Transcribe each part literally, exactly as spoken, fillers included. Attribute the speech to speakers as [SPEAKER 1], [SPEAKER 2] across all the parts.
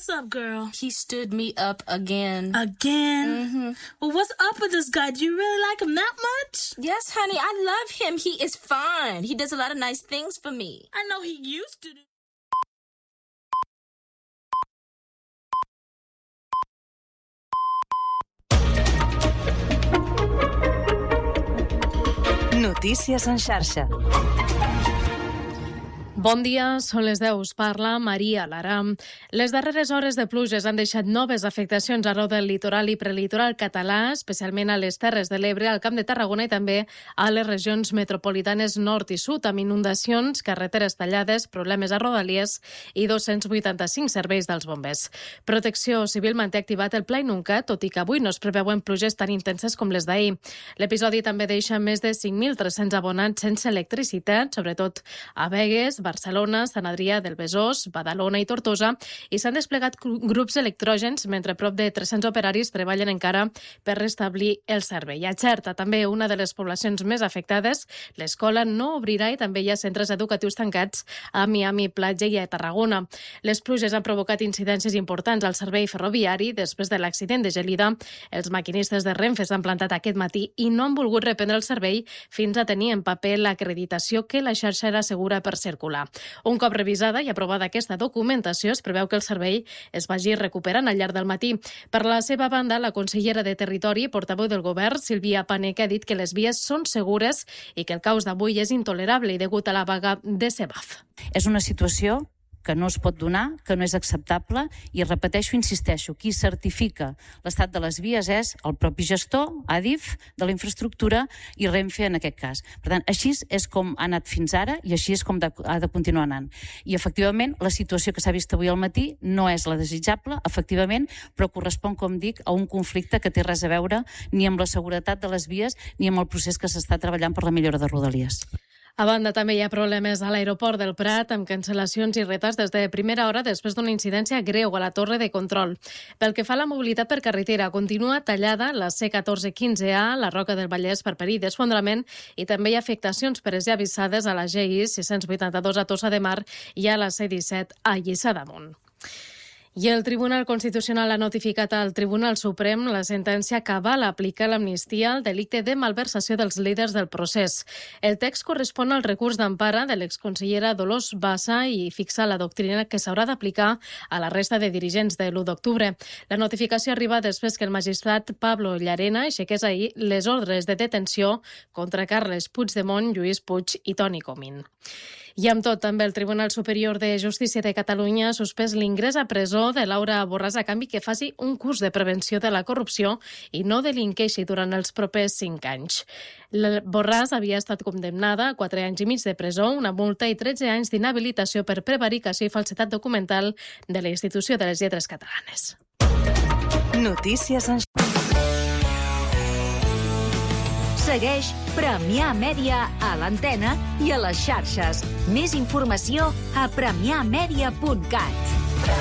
[SPEAKER 1] What's up, girl?
[SPEAKER 2] He stood me up again.
[SPEAKER 1] Again?
[SPEAKER 2] Mm-hmm.
[SPEAKER 1] Well, what's up with this guy? Do you really like him that much?
[SPEAKER 2] Yes, honey, I love him. He is fine. He does a lot of nice things for me.
[SPEAKER 1] I know he used to do.
[SPEAKER 3] Notícies en xarxa.
[SPEAKER 4] Bon dia, són les deu. Us parla Maria Lara. Les darreres hores de pluges han deixat noves afectacions arreu del litoral i prelitoral català, especialment a les Terres de l'Ebre, al Camp de Tarragona i també a les regions metropolitanes nord i sud, amb inundacions, carreteres tallades, problemes a Rodalies i dos-cents vuitanta-cinc serveis dels bombers. Protecció Civil manté activat el Pla Inunca, tot i que avui no es preveuen pluges tan intenses com les d'ahir. L'episodi també deixa més de cinc mil tres-cents abonats sense electricitat, sobretot a Begues, Barcelona, Sant Adrià del Besòs, Badalona i Tortosa, i s'han desplegat grups electrògens mentre prop de tres-cents operaris treballen encara per restablir el servei. A Xerta, també una de les poblacions més afectades, l'escola no obrirà i també hi ha centres educatius tancats a Miami, Platja i a Tarragona. Les pluges han provocat incidències importants al servei ferroviari. Després de l'accident de Gelida, els maquinistes de Renfe s'han plantat aquest matí i no han volgut reprendre el servei fins a tenir en paper l'acreditació que la xarxa era segura per circular. Un cop revisada i aprovada aquesta documentació, es preveu que el servei es vagi recuperant al llarg del matí. Per la seva banda, la consellera de Territori i portaveu del govern, Sílvia Paneque, ha dit que les vies són segures i que el caos d'avui és intolerable i degut a la vaga de Sebaf.
[SPEAKER 5] És una situació que no es pot donar, que no és acceptable, i repeteixo, insisteixo, qui certifica l'estat de les vies és el propi gestor, Adif, de la infraestructura, i Renfe en aquest cas. Per tant, així és com ha anat fins ara i així és com de, ha de continuar anant. I, efectivament, la situació que s'ha vist avui al matí no és la desitjable, efectivament, però correspon, com dic, a un conflicte que té res a veure ni amb la seguretat de les vies ni amb el procés que s'està treballant per la millora de Rodalies.
[SPEAKER 4] A banda, també hi ha problemes a l'aeroport del Prat, amb cancel·lacions i retards des de primera hora després d'una incidència greu a la torre de control. Pel que fa a la mobilitat per carretera, continua tallada la C catorze quinze A, la Roca del Vallès, per perill d'esfondrament, i també hi ha afectacions preavisades a la G I sis-cents vuitanta-dos a Tossa de Mar i a la C disset a Lliçà d'Amunt. I el Tribunal Constitucional ha notificat al Tribunal Suprem la sentència que avala aplicar l'amnistia al delicte de malversació dels líders del procés. El text correspon al recurs d'empara de l'exconsellera Dolors Bassa i fixa la doctrina que s'haurà d'aplicar a la resta de dirigents de l'u d'octubre. La notificació arriba després que el magistrat Pablo Llarena aixequés ahir les ordres de detenció contra Carles Puigdemont, Lluís Puig i Toni Comín. I amb tot, també el Tribunal Superior de Justícia de Catalunya ha suspès l'ingrés a presó de Laura Borràs a canvi que faci un curs de prevenció de la corrupció i no delinqueixi durant els propers cinc anys. La Borràs havia estat condemnada a quatre anys i mig de presó, una multa i tretze anys d'inhabilitació per prevaricació i falsedat documental de la Institució de les Lletres Catalanes.
[SPEAKER 3] Notícies en
[SPEAKER 6] Segueix Premià Mèdia a l'antena i a les xarxes. Més informació a premià mèdia punt cat.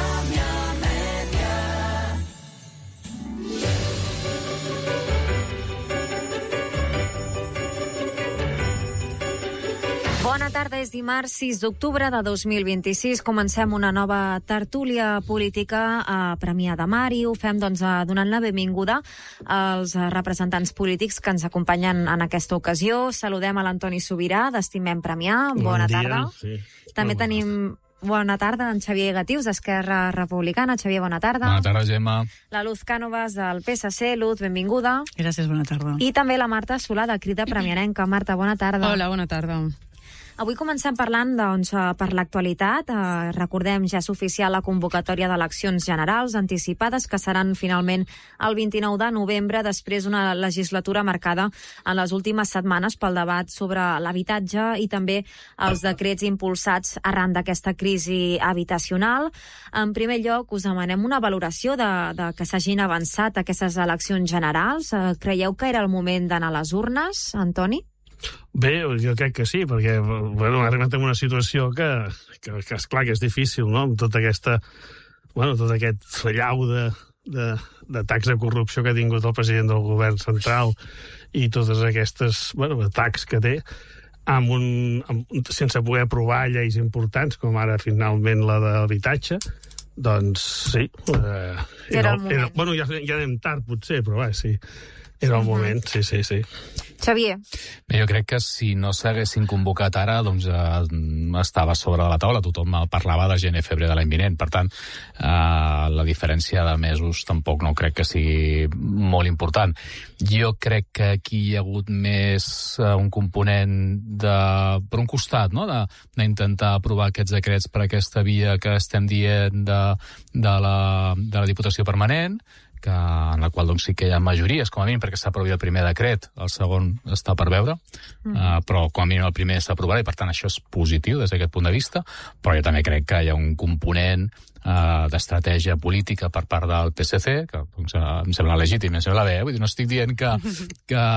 [SPEAKER 6] Bona tarda, és dimarts sis d'octubre de dos mil vint-i-sis. Comencem una nova tertúlia política a Premià de Mar i ho fem doncs, donant la benvinguda als representants polítics que ens acompanyen en aquesta ocasió. Saludem a l'Antoni Subirà, d'Estimem Premià. Bona
[SPEAKER 7] bon dia.
[SPEAKER 6] tarda.
[SPEAKER 7] Sí.
[SPEAKER 6] També
[SPEAKER 7] bon
[SPEAKER 6] tenim bona tarda en Xavier Gatius, d'Esquerra Republicana. Xavier, bona tarda.
[SPEAKER 8] Bona tarda, Gemma.
[SPEAKER 6] La Luz Cànovas, del P S C. Luz, benvinguda.
[SPEAKER 9] Gràcies, bona tarda.
[SPEAKER 6] I també la Marta Solà, de Crida Premiarenca. Marta, bona tarda.
[SPEAKER 9] Hola, bona tarda.
[SPEAKER 6] Avui comencem parlant doncs, per l'actualitat. Eh, recordem, ja és oficial la convocatòria d'eleccions generals anticipades que seran finalment el vint-i-nou de novembre, després d'una legislatura marcada en les últimes setmanes pel debat sobre l'habitatge i també els decrets impulsats arran d'aquesta crisi habitacional. En primer lloc, us demanem una valoració de, de que s'hagin avançat aquestes eleccions generals. Eh, creieu que era el moment d'anar a les urnes, Antoni?
[SPEAKER 7] Bé, jo crec que sí, perquè bueno, hem arribat en una situació que, que, que és clar que és difícil, no?, amb tota aquesta, bueno, tot aquest fallau de, de, d'atacs de corrupció que ha tingut el president del govern central i totes aquestes, bueno, atacs que té, amb un, amb, sense poder aprovar lleis importants, com ara finalment la d'habitatge. doncs sí. Eh,
[SPEAKER 6] era, era el moment. Era,
[SPEAKER 7] bueno, ja, ja anem tard, potser, però va, sí. Era el moment, sí, sí, sí.
[SPEAKER 6] Xavier.
[SPEAKER 8] Bé, jo crec que si no s'haguessin convocat ara, doncs eh, estava sobre la taula, tothom parlava de gener-febrer de l'any vinent. Per tant, eh, la diferència de mesos tampoc no crec que sigui molt important. Jo crec que aquí hi ha hagut més eh, un component de, per un costat, no?, d'intentar aprovar aquests decrets per aquesta via que estem dient de, de, la, de la Diputació Permanent, que, en la qual doncs, sí que hi ha majories, com a mínim, perquè s'aprovi el primer decret, el segon està per veure, mm. uh, però com a mínim el primer s'aprovarà, i per tant això és positiu des d'aquest punt de vista, però jo també crec que hi ha un component uh, d'estratègia política per part del P S C, que doncs, uh, em sembla legítim, em sembla bé, eh? Vull dir, no estic dient que... que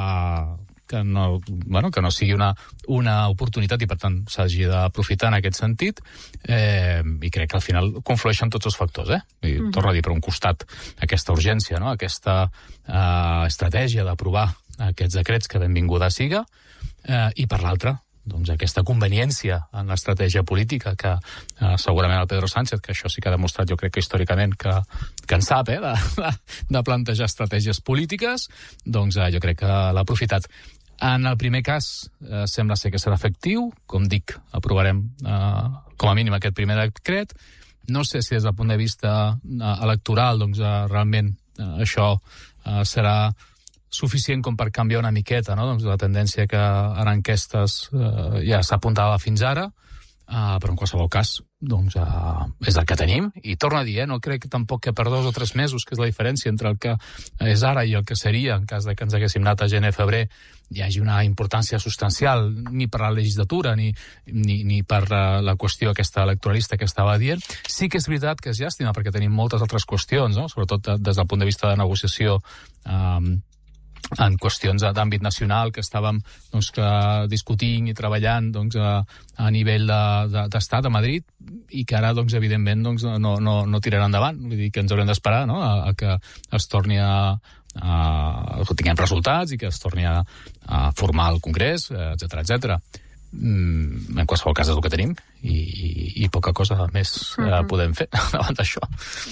[SPEAKER 8] que no, bueno, que no sigui una, una oportunitat i, per tant, s'hagi d'aprofitar en aquest sentit, eh, i crec que al final conflueixen tots els factors, eh? I uh-huh. torno a dir, per un costat, aquesta urgència, no?, aquesta eh, estratègia d'aprovar aquests decrets que benvinguda siga, eh, i per l'altre, doncs aquesta conveniència en l'estratègia política que eh, segurament el Pedro Sánchez, que això sí que ha demostrat, jo crec que històricament que, que en sap, eh, de, de, de plantejar estratègies polítiques, doncs eh, jo crec que l'ha aprofitat. En el primer cas, eh, sembla ser que serà efectiu, com dic, aprovarem eh, com a mínim aquest primer decret. No sé si des del punt de vista eh, electoral, doncs eh, realment eh, això eh, serà suficient com per canviar una miqueta, no?, doncs la tendència que en enquestes eh, ja s'apuntava fins ara, eh, però en qualsevol cas doncs uh, és el que tenim, i torno a dir, eh, no crec tampoc que per dos o tres mesos, que és la diferència entre el que és ara i el que seria en cas de que ens haguéssim anat a gener-febrer, hi hagi una importància substancial, ni per la legislatura ni, ni, ni per uh, la qüestió aquesta electoralista que estava dient. Sí que és veritat que és llàstima, perquè tenim moltes altres qüestions, no?, sobretot des del punt de vista de negociació um, en qüestions d'àmbit nacional que estàvem doncs, que discutint i treballant doncs, a, a nivell d'estat de, de, a Madrid, i que ara, doncs, evidentment, doncs, no, no, no tiraran endavant. Vull dir que ens haurem d'esperar, no?, a, a que es torni a, a que tinguem resultats i que es torni a, a formar el Congrés, etcètera, etcètera. Mm, en qualsevol cas és el que tenim, i, i, i poca cosa més mm-hmm. eh, podem fer davant d'això.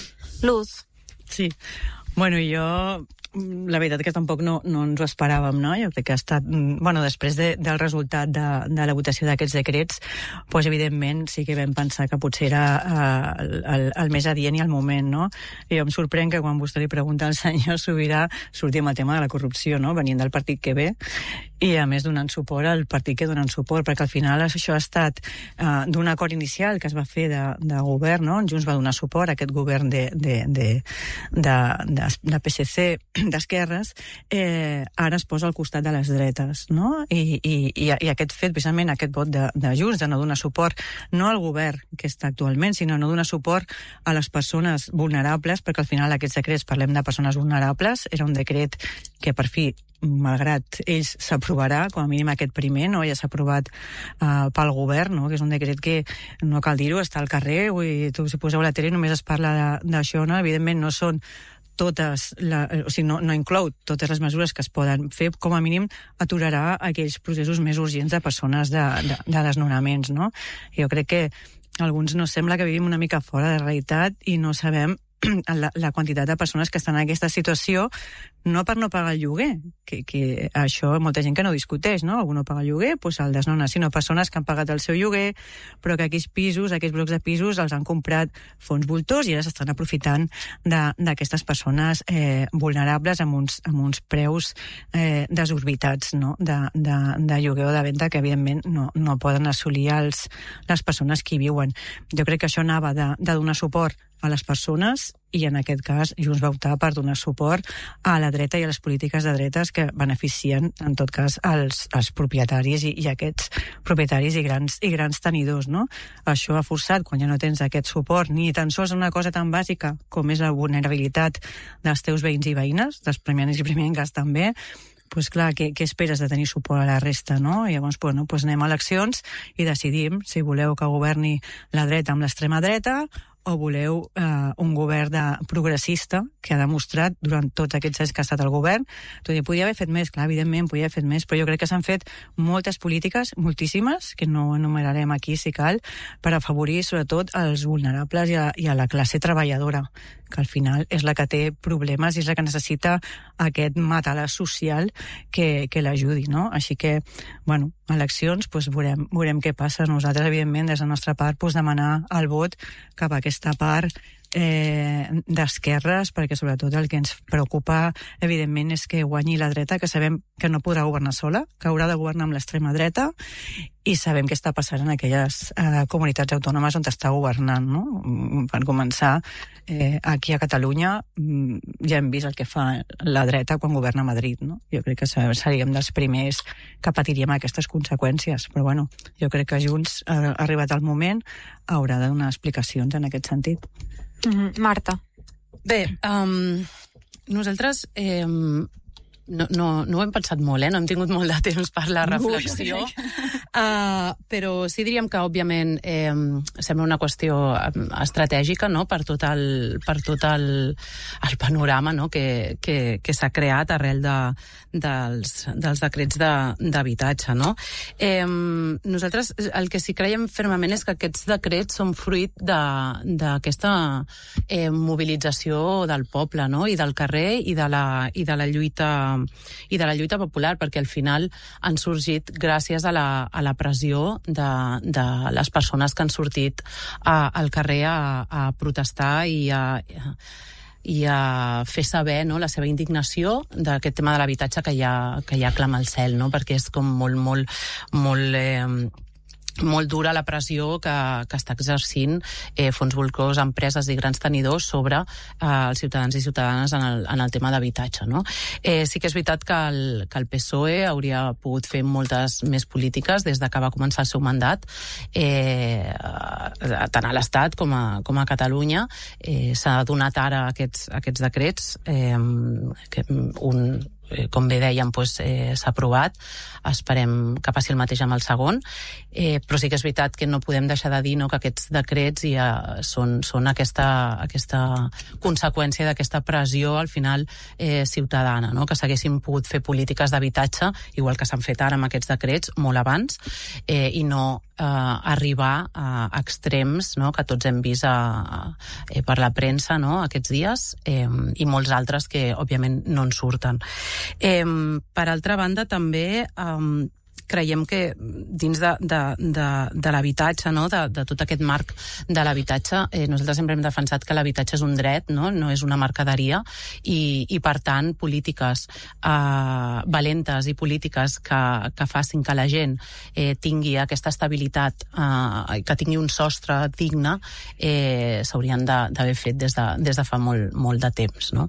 [SPEAKER 6] Luz.
[SPEAKER 9] Sí. Bueno, jo... La veritat que tampoc no, no ens ho esperàvem, no? Jo crec que ha estat... Bueno, després de, del resultat de, de la votació d'aquests decrets, doncs, evidentment, sí que vam pensar que potser era eh, el, el més adient i el moment, no? I jo em sorprèn que quan vostè li pregunta al senyor Subirà sortir amb el tema de la corrupció, no?, venint del partit que ve, i a més donant suport al partit que donen suport, perquè al final això ha estat eh, d'un acord inicial que es va fer de, de govern, no?, Junts va donar suport a aquest govern de, de, de, de, de, de P S C d'esquerres, eh, ara es posa al costat de les dretes, no? I, i, i aquest fet, precisament aquest vot de, de Junts, de no donar suport no al govern que està actualment, sinó no donar suport a les persones vulnerables, perquè al final aquests decrets, parlem de persones vulnerables, era un decret que per fi, malgrat ells, s'aprovarà, com a mínim aquest primer, no? Ja s'ha aprovat uh, pel govern, no?, que és un decret que, no cal dir-ho, està al carrer, i tu, si poseu la tele només es parla d'això, no? Evidentment no són totes, la, o sigui, no, no inclou totes les mesures que es poden fer, com a mínim aturarà aquells processos més urgents de persones de, de, de desnonaments, no? Jo crec que alguns no sembla que vivim una mica fora de realitat i no sabem la, la quantitat de persones que estan en aquesta situació, no per no pagar el lloguer, que, que això molta gent que no discuteix, no? Algú no paga el lloguer, doncs el desnona, sinó persones que han pagat el seu lloguer, però que aquells pisos, aquells blocs de pisos, els han comprat fons voltors i ara s'estan aprofitant d'aquestes persones eh, vulnerables amb uns, amb uns preus eh, desorbitats, no?, de, de, de lloguer o de venda que, evidentment, no, no poden assolir els, les persones que hi viuen. Jo crec que això anava de, de donar suport a les persones i, en aquest cas, Junts va optar per donar suport a la dreta i a les polítiques de dretes que beneficien, en tot cas, els, els propietaris i, i aquests propietaris i grans, i grans tenidors, no? Això ha forçat, quan ja no tens aquest suport, ni tan sols una cosa tan bàsica com és la vulnerabilitat dels teus veïns i veïnes, dels premianis i premianques també, pues clar, què, què esperes de tenir suport a la resta, no? I llavors, bueno, pues anem a eleccions i decidim si voleu que governi la dreta amb l'extrema dreta o voleu eh, un govern de progressista que ha demostrat durant tots aquests anys que ha estat el govern. Tot i que podia haver fet més, clar, evidentment, podia haver fet més, però jo crec que s'han fet moltes polítiques, moltíssimes, que no enumerarem aquí si cal, per afavorir sobretot els vulnerables i a, i a la classe treballadora, que al final és la que té problemes i és la que necessita aquest matalàs social que, que l'ajudi, no? Així que, bueno, eleccions, doncs veurem, veurem què passa. Nosaltres, evidentment, des de la nostra part, doncs demanar el vot cap a aquesta part eh, d'esquerres, perquè sobretot el que ens preocupa, evidentment, és que guanyi la dreta, que sabem que no podrà governar sola, que haurà de governar amb l'extrema dreta, i sabem què està passant en aquelles eh, comunitats autònomes on està governant, no? Per començar, eh, aquí a Catalunya ja hem vist el que fa la dreta quan governa a Madrid, no? Jo crec que seríem dels primers que patiríem aquestes conseqüències, però bueno, jo crec que Junts ha arribat al moment, haurà de donar explicacions en aquest sentit.
[SPEAKER 6] Mm-hmm. Marta.
[SPEAKER 10] Bé, um, nosaltres eh, no, no, no ho hem pensat molt, eh? No hem tingut molt de temps per la reflexió, uh, però sí diríem que, òbviament, eh, sembla una qüestió estratègica, no?, per tot el, per tot el, el panorama, no?, que, que, que s'ha creat arrel de, dels, dels decrets d'habitatge, no? Eh, nosaltres el que sí creiem fermament és que aquests decrets són fruit d'aquesta eh, mobilització del poble, no?, i del carrer i de la, i de la lluita i de la lluita popular, perquè al final han sorgit gràcies a la, a la pressió de, de les persones que han sortit a, al carrer a, a protestar i a, i a fer saber, no?, la seva indignació d'aquest tema de l'habitatge que ja, que ja clama al cel, no?, perquè és com molt, molt, molt... Eh, molt dura la pressió que, que està exercint eh, fons voltors, empreses i grans tenidors sobre eh, els ciutadans i ciutadanes en el, en el tema d'habitatge, no? Eh, sí que és veritat que el, que el P S O E hauria pogut fer moltes més polítiques des de que va començar el seu mandat, eh, tant a l'Estat com a, com a Catalunya. Eh, s'ha donat ara aquests, aquests decrets, eh, que un... com bé dèiem, doncs, eh, s'ha aprovat. Esperem que passi el mateix amb el segon. Eh, però sí que és veritat que no podem deixar de dir, no?, que aquests decrets ja són, són aquesta, aquesta conseqüència d'aquesta pressió, al final, eh, ciutadana, no?, que s'haguessin pogut fer polítiques d'habitatge, igual que s'han fet ara amb aquests decrets, molt abans, eh, i no eh, arribar a extrems, no?, que tots hem vist a, a, eh, per la premsa, no?, aquests dies, eh, i molts altres que, òbviament, no en surten. Eh, per altra banda, també eh, creiem que dins de, de, de, de l'habitatge, no?, de, de tot aquest marc de l'habitatge, eh, nosaltres sempre hem defensat que l'habitatge és un dret, no?, no és una mercaderia, i, i per tant, polítiques eh, valentes i polítiques que, que facin que la gent eh, tingui aquesta estabilitat, eh, que tingui un sostre digne, eh, s'haurien d'haver fet des de, des de fa molt, molt de temps, no?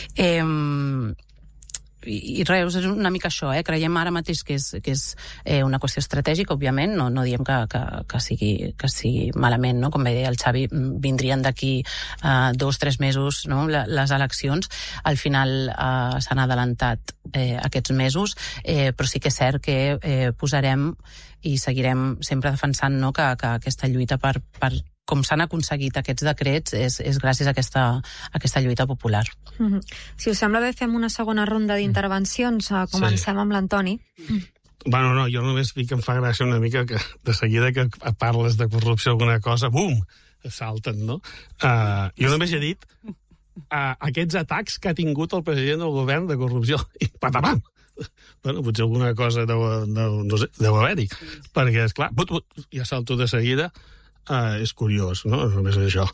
[SPEAKER 10] Eh, I, i res, és una mica això, eh? Creiem ara mateix que és, que és eh, una qüestió estratègica, òbviament, no, no diem que, que, que, sigui, que sigui malament, no? Com bé deia el Xavi, vindrien d'aquí eh, dos, tres mesos, no?, les eleccions. Al final eh, s'han adelantat eh, aquests mesos, eh, però sí que és cert que eh, posarem i seguirem sempre defensant, no?, que, que aquesta lluita per, per com s'han aconseguit aquests decrets és, és gràcies a aquesta, a aquesta lluita popular.
[SPEAKER 6] Mm-hmm. Si us sembla bé, fem una segona ronda d'intervencions. Comencem sí. amb l'Antoni.
[SPEAKER 7] Bueno, no, jo només dic que em fa gràcia una mica que de seguida que parles de corrupció o alguna cosa, bum, salten, no? Uh, jo només he dit uh, aquests atacs que ha tingut el president del govern de corrupció, i patapam! Bueno, potser alguna cosa deu, deu, no sé, deu haver-hi, perquè, esclar, but, but, ja salto de seguida. Uh, és curiós, no? Només això.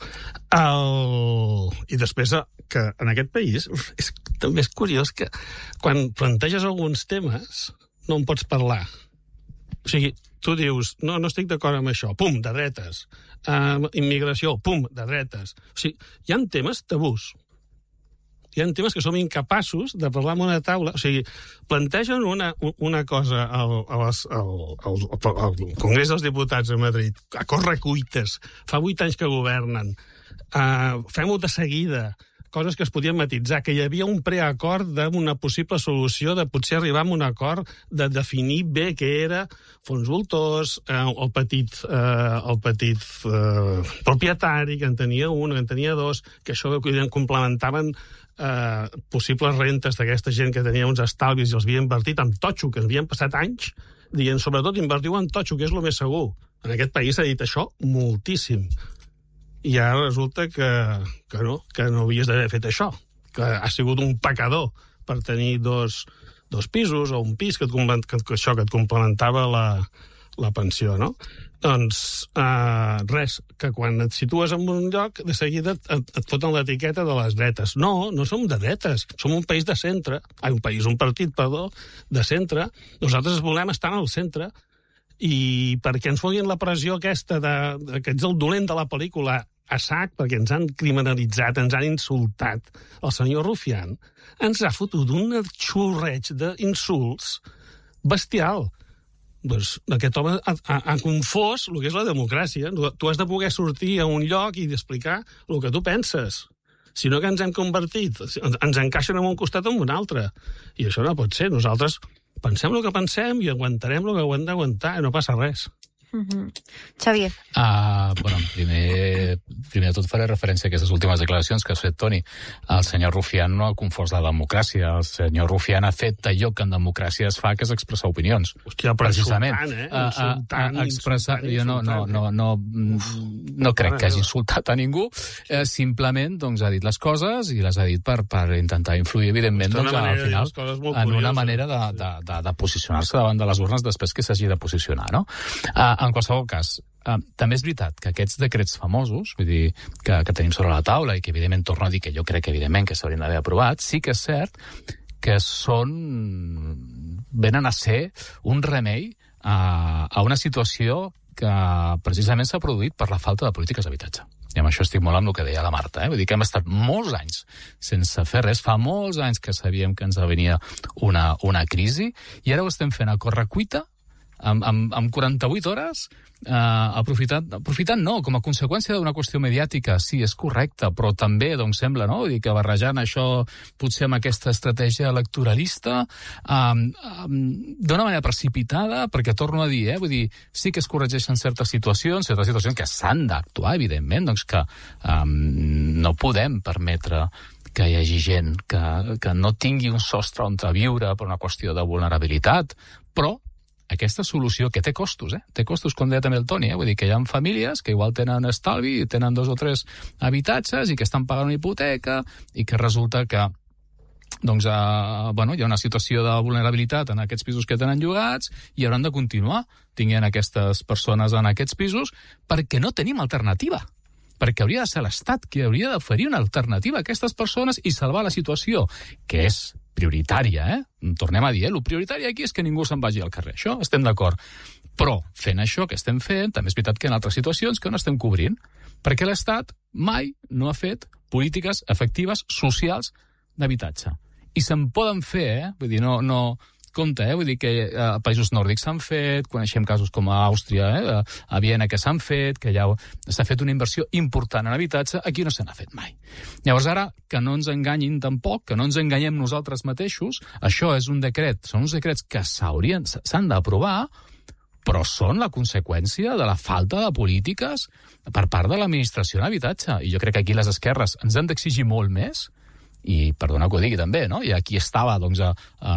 [SPEAKER 7] El... I després, que en aquest país és, també és curiós que quan planteges alguns temes no en pots parlar. O sigui, tu dius, no, no estic d'acord amb això, pum, de dretes. Uh, immigració, pum, de dretes. O sigui, hi ha temes tabús. Hi ha temes que som incapaços de parlar en una taula. O sigui, plantegen una, una cosa al, al, al, al Congrés dels Diputats a Madrid, a correcuites, fa vuit anys que governen, uh, fem-ho de seguida, coses que es podien matitzar, que hi havia un preacord d'una possible solució, de potser arribar a un acord de definir bé què era fons voltors, eh, el petit, eh, el petit eh, propietari, que en tenia un, que en tenia dos, que això complementaven eh, possibles rentes d'aquesta gent que tenia uns estalvis i els havia invertit en totxo, que havien passat anys dient, sobretot, invertiu en totxo, que és el més segur. En aquest país s'ha dit això moltíssim. I ara resulta que, que no, que no havies d'haver fet això, que ha sigut un pecador per tenir dos, dos pisos o un pis que, et, que, que això que et complementava la, la pensió, no? Doncs eh, res, que quan et situes en un lloc, de seguida et, et foten l'etiqueta de les dretes. No, no som de dretes, som un país de centre, ai, un país, un partit, perdó, de centre. Nosaltres volem estar en el centre, i perquè ens fotin la pressió aquesta de, de que ets el dolent de la pel·lícula a sac, perquè ens han criminalitzat, ens han insultat. El senyor Rufián ens ha fotut un xurreig d'insults bestial. Doncs aquest home ha, ha, ha confós el que és la democràcia. Tu has de poder sortir a un lloc i d'explicar el que tu penses. Si no, que ens hem convertit. Ens encaixen en un costat o en un altre. I això no pot ser. Nosaltres pensem el que pensem i aguantarem el que ho hem d'aguantar i no passa res.
[SPEAKER 6] Uh-huh. Xavier.
[SPEAKER 8] Uh, bueno, primer, primer de tot faré referència a aquestes últimes declaracions que has fet, Toni. El senyor Rufián no ha confós la democràcia. El senyor Rufián ha fet allò que en democràcia es fa, que és expressar opinions.
[SPEAKER 7] Hòstia, però
[SPEAKER 8] precisament.
[SPEAKER 7] insultant, eh? Insultant,
[SPEAKER 8] a, a, a expressar,
[SPEAKER 7] insultant,
[SPEAKER 8] jo no, no, no, no, no, no crec que hagi insultat a ningú. Eh, simplement doncs, ha dit les coses i les ha dit per, per intentar influir, evidentment, doncs, al final, en una manera de, de, de, de posicionar-se davant de les urnes després que s'hagi de posicionar, no? Uh, En qualsevol cas, eh, també és veritat que aquests decrets famosos, vull dir, que, que tenim sobre la taula i que, evidentment, torno a dir que jo crec, evidentment, que s'haurien d'haver aprovat, sí que és cert que són... venen a ser un remei a, a una situació que precisament s'ha produït per la falta de polítiques d'habitatge. I amb això estic molt amb el que deia la Marta. Eh? Vull dir que hem estat molts anys sense fer res. Fa molts anys que sabíem que ens venia una, una crisi i ara ho estem fent a correcuita, amb, amb, amb quaranta-vuit hores, eh, aprofitant, aprofitant no, com a conseqüència d'una qüestió mediàtica, sí, és correcte, però també, doncs, sembla, no?, dir que barrejant això potser amb aquesta estratègia electoralista, eh, eh, d'una manera precipitada, perquè torno a dir, eh, vull dir, sí que es corregeixen certes situacions, certes situacions que s'han d'actuar, evidentment, doncs que eh, no podem permetre que hi hagi gent que, que no tingui un sostre on viure per una qüestió de vulnerabilitat, però aquesta solució que té costos, eh? Té costos, com deia també el Toni, eh? Vull dir que hi ha famílies que igual tenen estalvi, tenen dos o tres habitatges i que estan pagant una hipoteca i que resulta que doncs, eh, bueno, hi ha una situació de vulnerabilitat en aquests pisos que tenen llogats i hauran de continuar tinguent aquestes persones en aquests pisos perquè no tenim alternativa. Perquè hauria de ser l'Estat qui hauria d'oferir una alternativa a aquestes persones i salvar la situació, que és prioritària, eh? Tornem a dir, eh? El prioritari aquí és que ningú se'n vagi al carrer. Això estem d'acord. Però, fent això que estem fent, també és veritat que en altres situacions que no estem cobrint, perquè l'Estat mai no ha fet polítiques efectives socials d'habitatge. I se'n poden fer, eh? Vull dir, no... no compte, eh? Vull dir que eh, a països nòrdics s'han fet, coneixem casos com a Àustria, eh? a Viena, que s'han fet, que ja s'ha fet una inversió important en habitatge, aquí no se n'ha fet mai. Llavors ara, que no ens enganyin tampoc, que no ens enganyem nosaltres mateixos, això és un decret, són uns decrets que s'haurien, s'han d'aprovar, però són la conseqüència de la falta de polítiques per part de l'administració en habitatge. I jo crec que aquí les esquerres ens han d'exigir molt més, i perdona que ho digui també, no? I aquí estava doncs, a, a,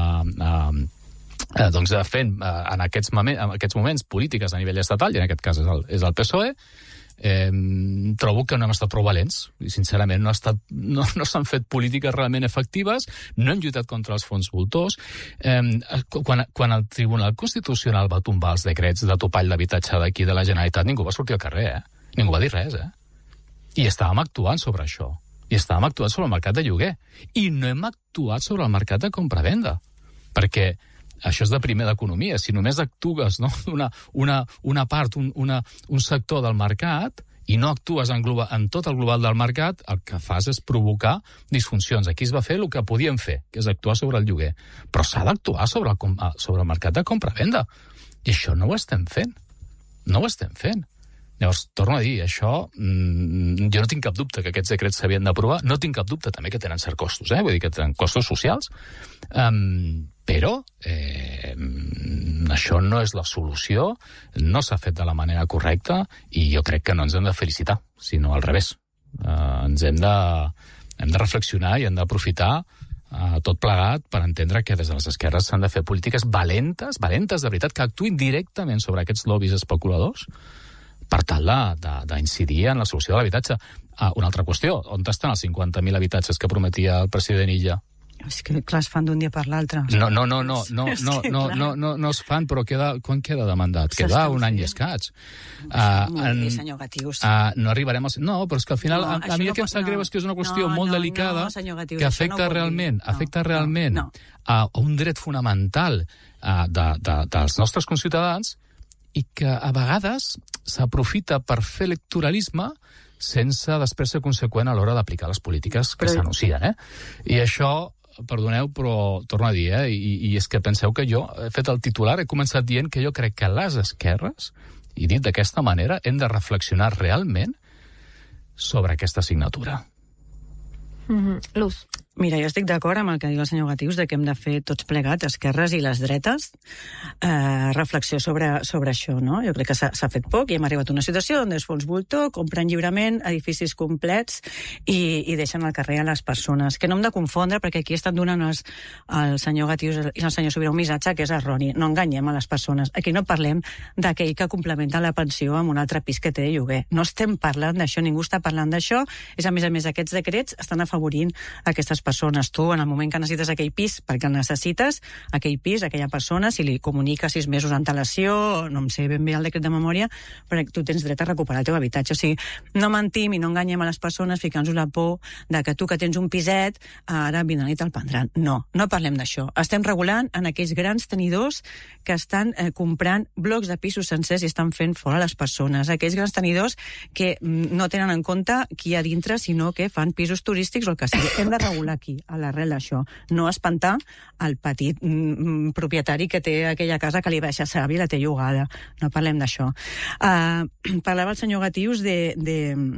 [SPEAKER 8] a, doncs fent en aquests, moment, en aquests moments polítiques a nivell estatal, i en aquest cas és el, és el P S O E, eh, trobo que no hem estat prou valents, i sincerament no, ha estat, no, no s'han fet polítiques realment efectives, no hem lluitat contra els fons voltors. Eh, quan, quan el Tribunal Constitucional va tombar els decrets de topall d'habitatge d'aquí de la Generalitat, ningú va sortir al carrer, eh? Ningú va dir res, eh? I estàvem actuant sobre això. I estàvem actuant sobre el mercat de lloguer. I no hem actuat sobre el mercat de compra-venda. Perquè això és de primer d'economia. Si només actues, no, una, una, una part, un, una, un sector del mercat, i no actues en, global, en tot el global del mercat, el que fas és provocar disfuncions. Aquí es va fer el que podíem fer, que és actuar sobre el lloguer. Però s'ha d'actuar sobre, el, sobre el mercat de compra-venda. I això no ho estem fent. No ho estem fent. Llavors, torno a dir, això, mmm, jo no tinc cap dubte que aquests decrets s'havien d'aprovar, no tinc cap dubte també que tenen certs costos, eh? Vull dir que tenen costos socials, um, però eh, això no és la solució, no s'ha fet de la manera correcta i jo crec que no ens hem de felicitar, sinó al revés. Uh, ens hem de, hem de reflexionar i hem d'aprofitar uh, tot plegat per entendre que des de les esquerres s'han de fer polítiques valentes, valentes de veritat, que actuïn directament sobre aquests lobbies especuladors per tal d'incidir en la solució de l'habitatge. Uh, una altra qüestió, on estan els cinquanta mil habitatges que prometia el president Illa?
[SPEAKER 9] És que, clar, es fan d'un dia per l'altre.
[SPEAKER 8] No, no, no, no, no, no, no, no, no, no es fan, però queda, quan queda de mandat? Queda un any i escaig.
[SPEAKER 9] Uh, molt bé, senyor Gatius.
[SPEAKER 8] Uh, no arribarem al... No, però és que al final, no, a, a mi el que em sap greu és que és una qüestió
[SPEAKER 9] no,
[SPEAKER 8] molt
[SPEAKER 9] no,
[SPEAKER 8] delicada
[SPEAKER 9] no, Gatius,
[SPEAKER 8] que afecta
[SPEAKER 9] no
[SPEAKER 8] realment,
[SPEAKER 9] no,
[SPEAKER 8] afecta realment
[SPEAKER 9] no, no.
[SPEAKER 8] a un dret fonamental uh, de, de, dels nostres conciutadans i que a vegades s'aprofita per fer electoralisme sense després ser conseqüent a l'hora d'aplicar les polítiques que però... s'anuncien, eh? I això, perdoneu, però torno a dir, eh? I, i és que penseu que jo he fet el titular, he començat dient que jo crec que les esquerres, i dit d'aquesta manera, hem de reflexionar realment sobre aquesta assignatura.
[SPEAKER 6] Mm-hmm. Luz.
[SPEAKER 9] Mira, jo estic d'acord amb el que diu el senyor Gatius de que hem de fer tots plegats, esquerres i les dretes, eh, reflexió sobre, sobre això, no? Jo crec que s'ha fet poc i hem arribat a una situació on es fons voltor, compren lliurement edificis complets i, i deixen al carrer a les persones. Que no hem de confondre, perquè aquí estan donant els, el senyor Gatius i el senyor Sobirà un missatge que és erroni. No enganyem a les persones. Aquí no parlem d'aquell que complementa la pensió amb un altre pis que té de lloguer. No estem parlant d'això, ningú està parlant d'això. És, a més a més, aquests decrets estan afavorint aquestes persones. Tu, en el moment que necessites aquell pis, perquè el necessites, aquell pis, aquella persona, si li comunica sis mesos d'antelació, no em sé ben bé el decret de memòria, però tu tens dret a recuperar el teu habitatge. O sigui, no mentim i no enganyem a les persones ficant-nos la por de que tu que tens un piset, ara vindran i te'l prendran. No, no parlem d'això. Estem regulant en aquells grans tenidors que estan eh, comprant blocs de pisos sencers i estan fent fora les persones. Aquells grans tenidors que no tenen en compte qui hi ha dintre, sinó que fan pisos turístics o el que sigui. Hem de regular aquí, a l'arrel d'això. No espantar el petit mm, propietari que té aquella casa que li baixa savi i la té llogada. No parlem d'això. Uh, parlava el senyor Gatius de... de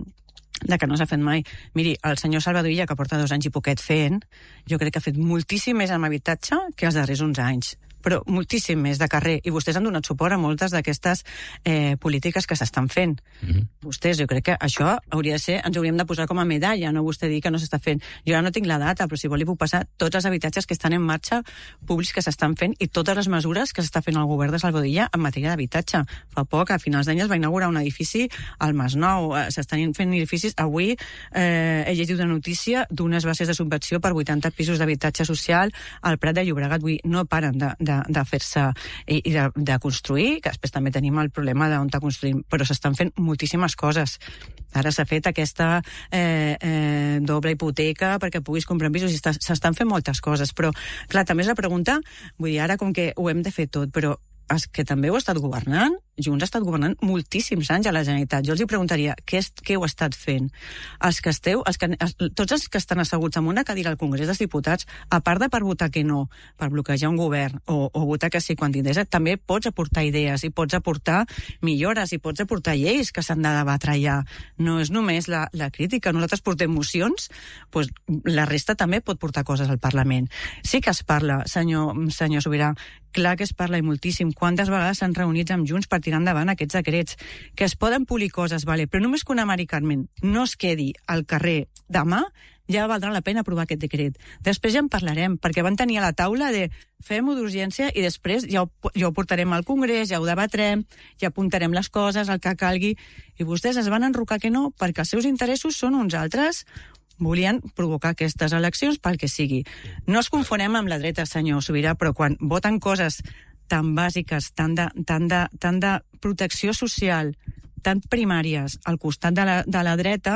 [SPEAKER 9] de que no s'ha fet mai. Miri, el senyor Salvador Illa, que porta dos anys i poquet fent, jo crec que ha fet moltíssim més amb habitatge que els darrers uns anys. Però moltíssim més de carrer. I vostès han donat suport a moltes d'aquestes eh, polítiques que s'estan fent. Mm-hmm. Vostès, jo crec que això hauria de ser, ens hauríem de posar com a medalla, no vostè dir que no s'està fent. Jo ara no tinc la data, però si vol li puc passar tots els habitatges que estan en marxa públics que s'estan fent i totes les mesures que s'està fent el govern de Salvador Illa en matèria d'habitatge. Fa poc, a finals d'any es va inaugurar un edifici al Masnou. S'estan fent edificis. Avui eh, he llegit una notícia d'unes bases de subvenció per vuitanta pisos d'habitatge social al Prat de Llobregat. Vull dir, no paren de, de de fer-se i, i de, de construir, que després també tenim el problema d'on està construint, però s'estan fent moltíssimes coses. Ara s'ha fet aquesta eh, eh, doble hipoteca perquè puguis comprar pisos i s'estan fent moltes coses, però clar, també és la pregunta, vull dir, ara com que ho hem de fer tot, però és que també ho ha estat governant, Junts ha estat governant moltíssims anys a la Generalitat. Jo els hi preguntaria, què, és, què heu estat fent? Els que esteu, els que, els, tots els que estan asseguts en una cadira al Congrés dels Diputats, a part de per votar que no, per bloquejar un govern, o, o votar que sí quan tindràs, també pots aportar idees, i pots aportar millores, i pots aportar lleis que s'han de debatre allà. No és només la, la crítica. Nosaltres portem mocions, doncs la resta també pot portar coses al Parlament. Sí que es parla, senyor, senyor Sobirà, clar que es parla i moltíssim. Quantes vegades s'han reunit amb Junts per tirar endavant aquests decrets? Que es poden polir coses, vale, però només que un americanment no es quedi al carrer demà, ja valdrà la pena aprovar aquest decret. Després ja en parlarem, perquè van tenir a la taula de fem-ho d'urgència i després ja ho, ja ho portarem al Congrés, ja ho debatrem, ja apuntarem les coses, el que calgui, i vostès es van enrocar que no, perquè els seus interessos són uns altres. Volien provocar aquestes eleccions pel que sigui. No es confonem amb la dreta, senyor Sobirà, però quan voten coses tan bàsiques, tan de, tan de, tan de protecció social, tan primàries al costat de la, de la dreta,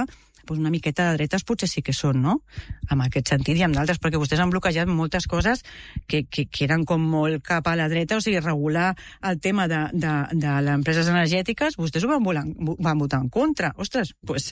[SPEAKER 9] doncs una miqueta de dretes potser sí que són, no? En aquest sentit i amb d'altres, perquè vostès han bloquejat moltes coses que, que, que eren com molt cap a la dreta, o sigui, regular el tema de, de, de les empreses energètiques, vostès ho van, volar, van votar en contra. Ostres, doncs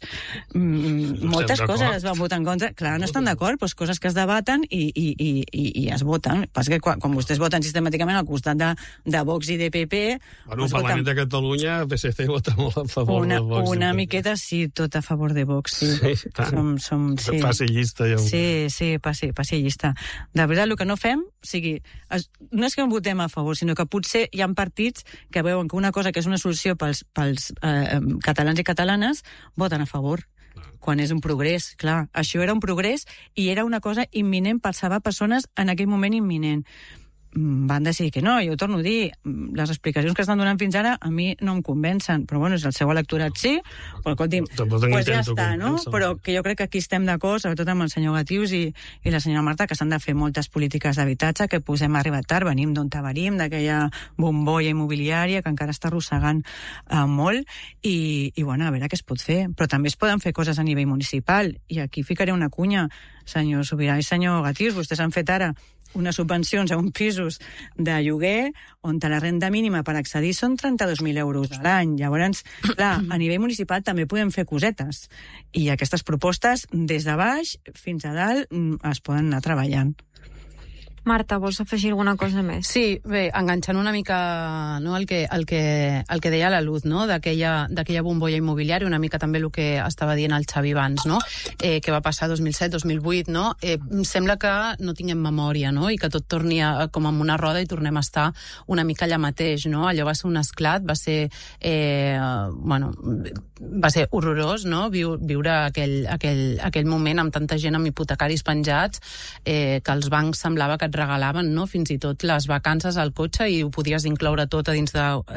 [SPEAKER 9] mm, moltes coses es van votar en contra. Clar, no estan d'acord, doncs coses que es debaten i, i, i, i, i es voten. Pas que quan, quan vostès voten sistemàticament al costat de, de Vox i de P P...
[SPEAKER 7] Bueno, el Parlament voten... de Catalunya, el P S C vota molt a favor
[SPEAKER 9] una,
[SPEAKER 7] de Vox.
[SPEAKER 9] Una miqueta, sí, tot a favor de Vox, sí.
[SPEAKER 7] Sí, tant.
[SPEAKER 9] Som, som, sí.
[SPEAKER 7] Passi llista. Ja ho...
[SPEAKER 9] Sí, sí, passi, passi llista. De veritat, el que no fem, o sigui, es, no és que en votem a favor, sinó que potser hi ha partits que veuen que una cosa que és una solució pels, pels eh, catalans i catalanes voten a favor. Quan és un progrés, clar. Això era un progrés i era una cosa imminent per salvar persones en aquell moment imminent. Van decidir que no, jo ho torno a dir, les explicacions que estan donant fins ara a mi no em convencen, però bueno, és el seu electorat sí, però escolti'm, pues ja està, no? Però que jo crec que aquí estem d'acord, sobretot amb el senyor Gatius i, i la senyora Marta, que s'han de fer moltes polítiques d'habitatge, que posem arribat tard, venim d'on venim, d'aquella bombolla immobiliària que encara està arrossegant eh, molt, i, i bueno, a veure què es pot fer. Però també es poden fer coses a nivell municipal, i aquí ficaré una cunya, senyor Subirà i senyor Gatius, vostès han fet ara unes subvencions a uns pisos de lloguer on la renda mínima per accedir són trenta-dos mil euros a l'any. Llavors, clar, a nivell municipal també podem fer cosetes. I aquestes propostes, des de baix fins a dalt, es poden anar treballant.
[SPEAKER 6] Marta, vols afegir alguna cosa més?
[SPEAKER 10] Sí, bé, enganxant una mica no, el, que, el, que, el que deia la Luz, no, d'aquella bombolla immobiliària, una mica també el que estava dient el Xavi abans, no? eh, que va passar dos mil set dos mil vuit, no? Eh, sembla que no tinguem memòria, no? I que tot torni a, com en una roda i tornem a estar una mica allà mateix, no? Allò va ser un esclat, va ser, eh, bueno, va ser horrorós, no? Viu, viure aquell, aquell, aquell moment amb tanta gent amb hipotecaris penjats, eh, que els bancs semblava que et regalaven, no? Fins i tot les vacances al cotxe i ho podies incloure tot a dins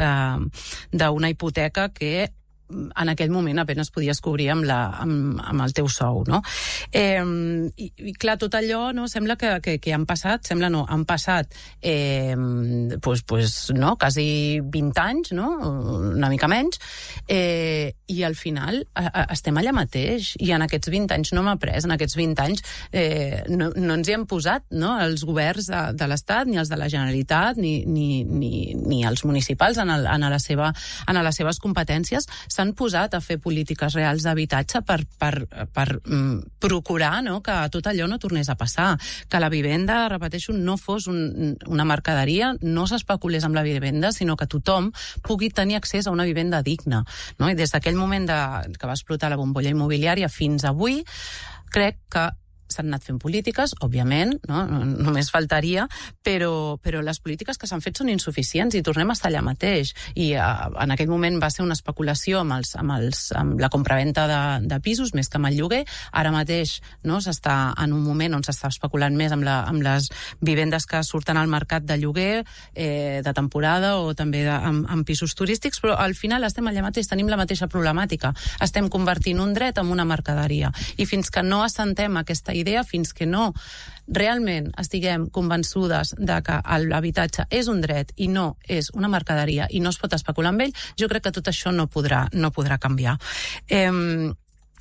[SPEAKER 10] d'una eh, hipoteca que en aquell moment apenas podies cobrir amb, la, amb, amb el teu sou, no? Eh, i, I clar, tot allò, no? Sembla que, que, que han passat, sembla no, han passat eh, pues, pues, no? Quasi vint anys, no? Una mica menys, eh, i al final a, a, estem allà mateix, i en aquests vint anys no m'ha pres, en aquests vint anys eh, no, no ens hi hem posat, no? Els governs de, de l'Estat, ni els de la Generalitat, ni, ni, ni, ni els municipals en, el, en, la seva, en les seves competències s'han posat a fer polítiques reals d'habitatge per, per, per mm, procurar, no, que tot allò no tornés a passar, que la vivenda, repeteixo, no fos un, una mercaderia, no s'especulés amb la vivenda, sinó que tothom pugui tenir accés a una vivenda digna, no? I des d'aquell moment de, que va explotar la bombolla immobiliària fins avui, crec que s'han anat fent polítiques, òbviament, no? Només faltaria, però, però les polítiques que s'han fet són insuficients i tornem a estar allà mateix. I uh, en aquell moment va ser una especulació amb, els, amb, els, amb la compraventa de, de pisos més que amb el lloguer. Ara mateix no, s'està en un moment on s'està especulant més amb, la, amb les vivendes que surten al mercat de lloguer, eh, de temporada o també de, amb, amb pisos turístics, però al final estem allà mateix, tenim la mateixa problemàtica. Estem convertint un dret en una mercaderia. I fins que no assentem aquesta idea, fins que no realment estiguem convençudes de que l'habitatge és un dret i no és una mercaderia i no es pot especular amb ell, jo crec que tot això no podrà, no podrà canviar. Eh,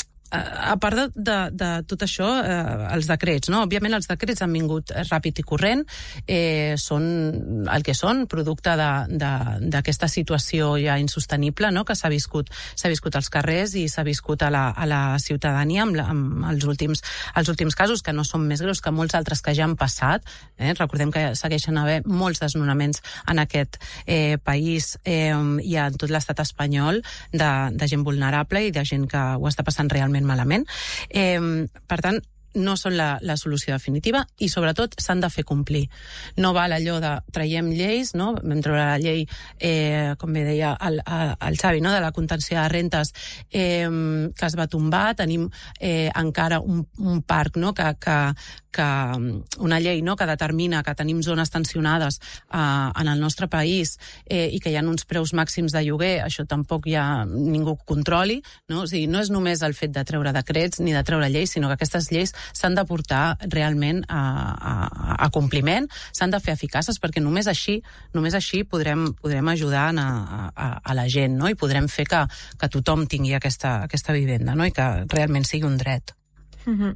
[SPEAKER 10] a part de, de, de tot això, eh, els decrets, no? Òbviament els decrets han vingut ràpid i corrent, eh, són el que són, producte d'aquesta situació ja insostenible, no? Que s'ha viscut, s'ha viscut als carrers i s'ha viscut a la, a la ciutadania amb, la, amb els, últims, els últims casos, que no són més greus que molts altres que ja han passat. Eh? Recordem que segueixen haver molts desnonaments en aquest eh, país eh, i en tot l'estat espanyol de, de gent vulnerable i de gent que ho està passant realment malament. Eh, per tant, no són la, la solució definitiva i sobretot s'han de fer complir. No val allò de traiem lleis, no? Vam treure la llei, eh, com bé deia el, el Xavi, no? De la contenció de rentes eh, que es va tombar, tenim eh, encara un, un parc, no? que, que, que una llei, no?, que determina que tenim zones tensionades eh, en el nostre país eh, i que hi ha uns preus màxims de lloguer, això tampoc hi ha ningú que controli, no? O sigui, no és només el fet de treure decrets ni de treure lleis, sinó que aquestes lleis s'han de portar realment a, a, a compliment, s'han de fer eficaces, perquè només així, només així podrem, podrem ajudar a, a, a la gent, no? I podrem fer que, que tothom tingui aquesta, aquesta vivenda, no? I que realment sigui un dret.
[SPEAKER 6] Mm-hmm.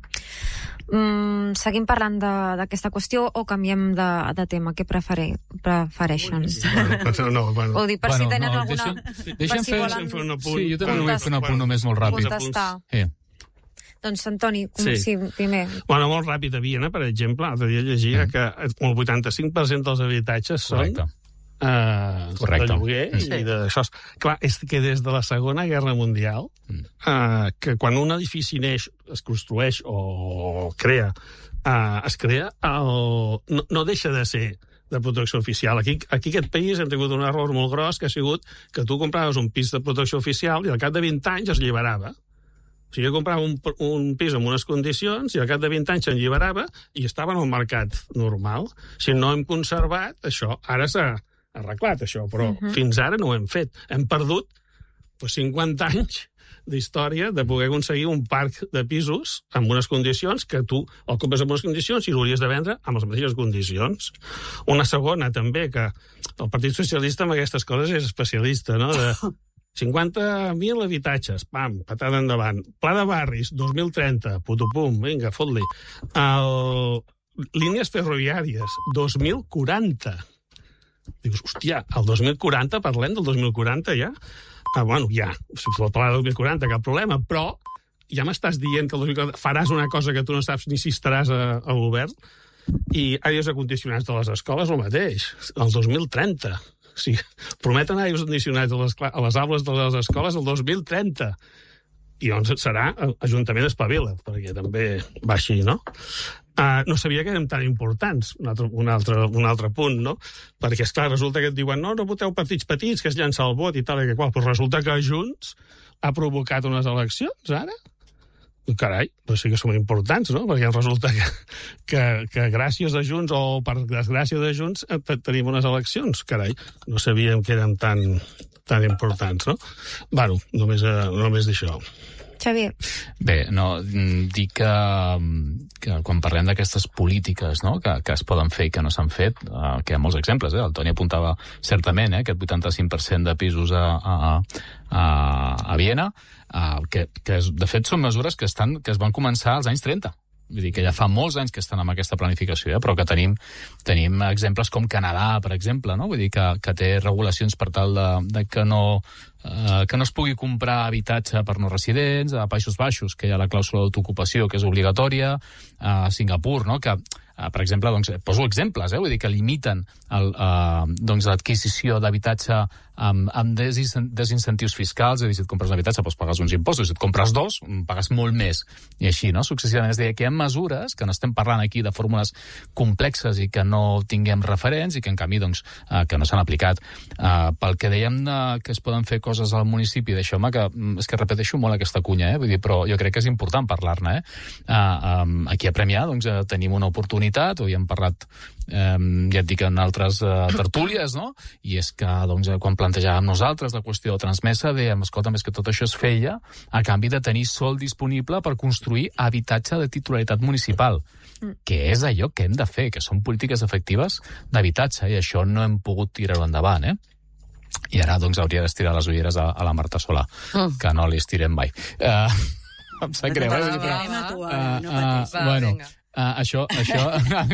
[SPEAKER 6] Mm, seguim parlant d'aquesta qüestió o canviem de, de tema? Què prefere, prefereixen?
[SPEAKER 7] No, no, bueno.
[SPEAKER 6] Ho dic per
[SPEAKER 8] bueno,
[SPEAKER 6] si tenen
[SPEAKER 8] no,
[SPEAKER 6] alguna...
[SPEAKER 8] Deixem, deixem
[SPEAKER 6] si
[SPEAKER 8] fer,
[SPEAKER 6] volen
[SPEAKER 7] fer un apunt.
[SPEAKER 8] Sí, jo també vull fer un apunt només molt ràpid.
[SPEAKER 6] Contestar.
[SPEAKER 8] Sí.
[SPEAKER 6] Doncs, Antoni,
[SPEAKER 7] Sí.
[SPEAKER 6] sí, primer.
[SPEAKER 7] Bueno, molt ràpid. A Viena, per exemple, l'altre dia llegia
[SPEAKER 8] Mm.
[SPEAKER 7] que el vuitanta-cinc per cent dels habitatges són
[SPEAKER 8] Correcte.
[SPEAKER 7] Uh,
[SPEAKER 8] Correcte.
[SPEAKER 7] de lloguer
[SPEAKER 8] Sí.
[SPEAKER 7] i d'això. Clar, és que des de la Segona Guerra Mundial, uh, que quan un edifici neix, es construeix o crea, uh, es crea, el... no, no deixa de ser de protecció oficial. Aquí, aquí aquest país hem tingut un error molt gros, que ha sigut que tu compraves un pis de protecció oficial i al cap de vint anys es alliberava. O sigui, jo comprava un, un pis amb unes condicions i al cap de vint anys s'alliberava i estava en el mercat normal. Si no hem conservat això, ara s'ha arreglat això, però uh-huh. fins ara no ho hem fet. Hem perdut pues, cinquanta anys d'història de poder aconseguir un parc de pisos amb unes condicions que tu el compres amb unes condicions i l'hauries de vendre amb les mateixes condicions. Una segona, també, que el Partit Socialista amb aquestes coses és especialista, no?, de cinquanta mil habitatges, pam, patada endavant. Pla de barris, dos mil trenta, putupum, vinga, fot-li. El... Línies ferroviàries, dos mil quaranta. Dius, hòstia, el dos mil quaranta, parlem del dos mil quaranta ja? Ah, bueno, ja, si pot parlar del dos mil quaranta, cap problema, però ja m'estàs dient que el dos mil quaranta faràs una cosa que tu no saps ni si estaràs a, a govern, i aires acondicionats de les escoles el mateix, el dos mil trenta. O sigui, prometen aires acondicionats a les, a les aules de les escoles el dos mil trenta. I doncs serà Ajuntament Espavila, perquè també va així, no? Uh, no sabia que eren tan importants, un altre, un, altre, un altre punt, no? Perquè, esclar, resulta que et diuen no, no voteu partits petits, que es llança el vot i tal, i que qual, però resulta que Junts ha provocat unes eleccions, ara? Carai, doncs sí que són importants, no? Perquè resulta que, que, que gràcies a Junts, o per desgràcia de Junts, tenim unes eleccions, carai. No sabíem que eren tan, tan importants, no? Bueno, només, només d'això.
[SPEAKER 6] Xavier.
[SPEAKER 8] Bé, no, dic que, que quan parlem d'aquestes polítiques, no?, que, que es poden fer i que no s'han fet, eh, que hi ha molts exemples, eh? El Toni apuntava certament eh, aquest vuitanta-cinc per cent de pisos a, a, a, a Viena, eh, que, que de fet són mesures que, estan, que es van començar als anys trenta. Vull dir que ja fa molts anys que estan amb aquesta planificació, eh? Però que tenim, tenim exemples com Canadà, per exemple, no? Vull dir que, que té regulacions per tal de, de que no... Uh, que no es pugui comprar habitatge per no residents, a Països Baixos, que hi ha la clàusula d'autoocupació que és obligatòria, a Singapur, no?, que, uh, per exemple, doncs, poso exemples, eh? Vull dir que limiten el, uh, doncs, l'adquisició d'habitatge amb, amb desincentius fiscals, és a dir, si et compres un habitatge pots pagar uns impostos, si et compres dos, pagues molt més, i així, no?, successivament. És a dir, que hi ha mesures que no estem parlant aquí de fórmules complexes i que no tinguem referents i que, en canvi, doncs, uh, que no s'han aplicat. Uh, pel que dèiem uh, que es poden fer coses al municipi, deixeu-me que, és que repeteixo molt aquesta cunya, eh? Vull dir, però jo crec que és important parlar-ne, eh? Uh, um, aquí a Premià, doncs, uh, tenim una oportunitat, ho hi hem parlat, um, ja et dic, en altres uh, tertúlies, no?, i és que, doncs, quan plantejàvem nosaltres la qüestió transmesa, dèiem, escolta, més que tot això es feia a canvi de tenir sol disponible per construir habitatge de titularitat municipal, mm. que és allò que hem de fer, que són polítiques efectives d'habitatge, i això no hem pogut tirar-ho endavant, eh? I ara, doncs, hauria d'estirar les ulleres a, a la Marta Solà, mm. que no li estirem mai. Uh, em sap greu, eh? Però, uh, uh, bueno, Uh, això, això,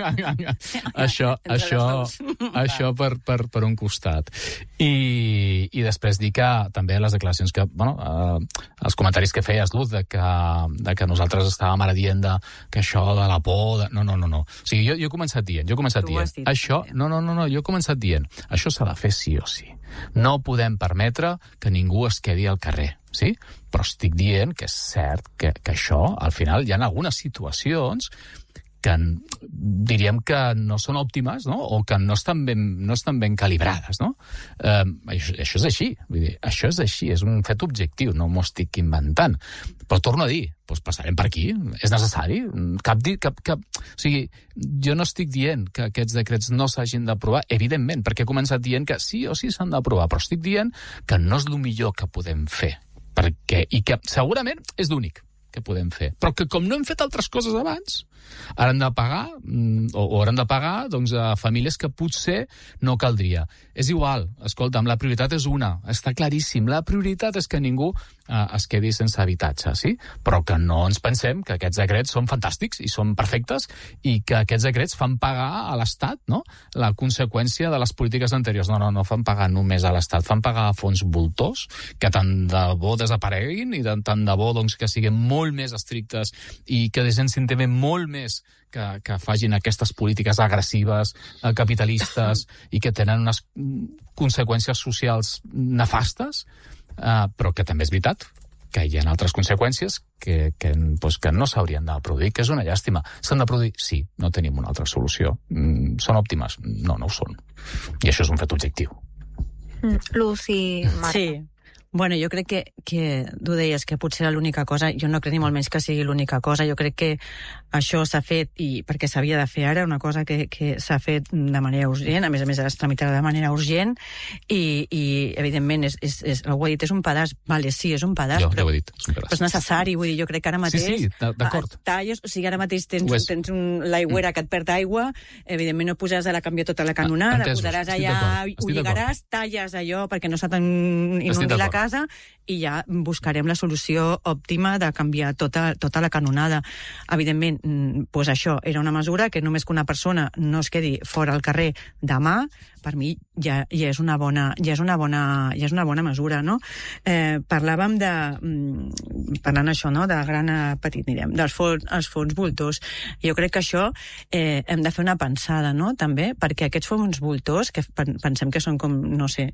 [SPEAKER 8] això, això, això per, per, per un costat. I, i després dir que també les declaracions que, bueno, uh, els comentaris que feies, Luz, de que, de que nosaltres estàvem ara dient de, que això de la por... De... No, no, no, no. O sigui, jo, jo he començat dient, jo he començat dient, això, no, no, no, no, jo he començat dient, això s'ha de fer sí o sí. No podem permetre que ningú es quedi al carrer, sí? Però estic dient que és cert que, que això, al final, hi ha algunes situacions que que diríem que no són òptimes, no? O que no estan ben, no estan ben calibrades, no? Eh, això, això és així, vull dir, això és així, és un fet objectiu, no m'ho estic inventant. Però torno a dir, doncs passarem per aquí, és necessari. Cap, cap, cap... O sigui, jo no estic dient que aquests decrets no s'hagin d'aprovar, evidentment, perquè he començat dient que sí o sí s'han d'aprovar, però estic dient que no és el millor que podem fer, perquè, i que segurament és l'únic que podem fer. Però que com no hem fet altres coses abans, ara hem de pagar, o, o hauran de pagar, doncs, a famílies que potser no caldria. És igual, escolta'm, la prioritat és una, està claríssim, la prioritat és que ningú eh, es quedi sense habitatge, sí? Però que no ens pensem que aquests decrets són fantàstics i són perfectes i que aquests decrets fan pagar a l'Estat, no?, la conseqüència de les polítiques anteriors. No, no, no fan pagar només a l'Estat, fan pagar a fons voltors, que tant de bo desapareguin i tant de bo, doncs, que siguin molt més estrictes i que deixin també molt més que, que facin aquestes polítiques agressives, eh, capitalistes i que tenen unes conseqüències socials nefastes, eh, però que també és veritat que hi ha altres conseqüències que, que, pues, que no s'haurien de produir, que és una llàstima. S'han de produir? Sí, no tenim una altra solució. Mm, són òptimes? No, no ho són. I això és un fet objectiu.
[SPEAKER 6] Mm, Lucy, Marta.
[SPEAKER 9] Sí. Bueno, jo crec que, que tu deies que potser era l'única cosa, jo no crec ni molt menys que sigui l'única cosa, jo crec que això s'ha fet, i perquè s'havia de fer ara, una cosa que, que s'ha fet de manera urgent, a més a més es tramitarà de manera urgent, i, i evidentment, és, és, és, algú ha dit, és un pedaç, vale, sí, és un pedaç,
[SPEAKER 8] jo,
[SPEAKER 9] però,
[SPEAKER 8] jo dit, és, un
[SPEAKER 9] però és necessari, vull dir, jo crec que ara mateix...
[SPEAKER 8] Sí, sí, d'acord.
[SPEAKER 9] Talles, o sigui, ara mateix tens, tens un, l'aigüera mm. que et perd aigua, evidentment no posaràs a canviar tota la canonada, Entesos, posaràs allà, ho lligaràs, talles allò perquè no s'ha tan inundit la casa, i ja buscarem la solució òptima de canviar tota, tota la canonada. Evidentment, doncs això era una mesura que només que una persona no es quedi fora al carrer demà, per mi ja, ja és una bona ja és una bona, ja és una bona mesura, no? Eh, parlàvem de parlant això, no?, de gran a petit, direm, dels fons, els fons voltors. Jo crec que això eh, hem de fer una pensada, no?, també, perquè aquests fons voltors, que pensem que són com, no sé,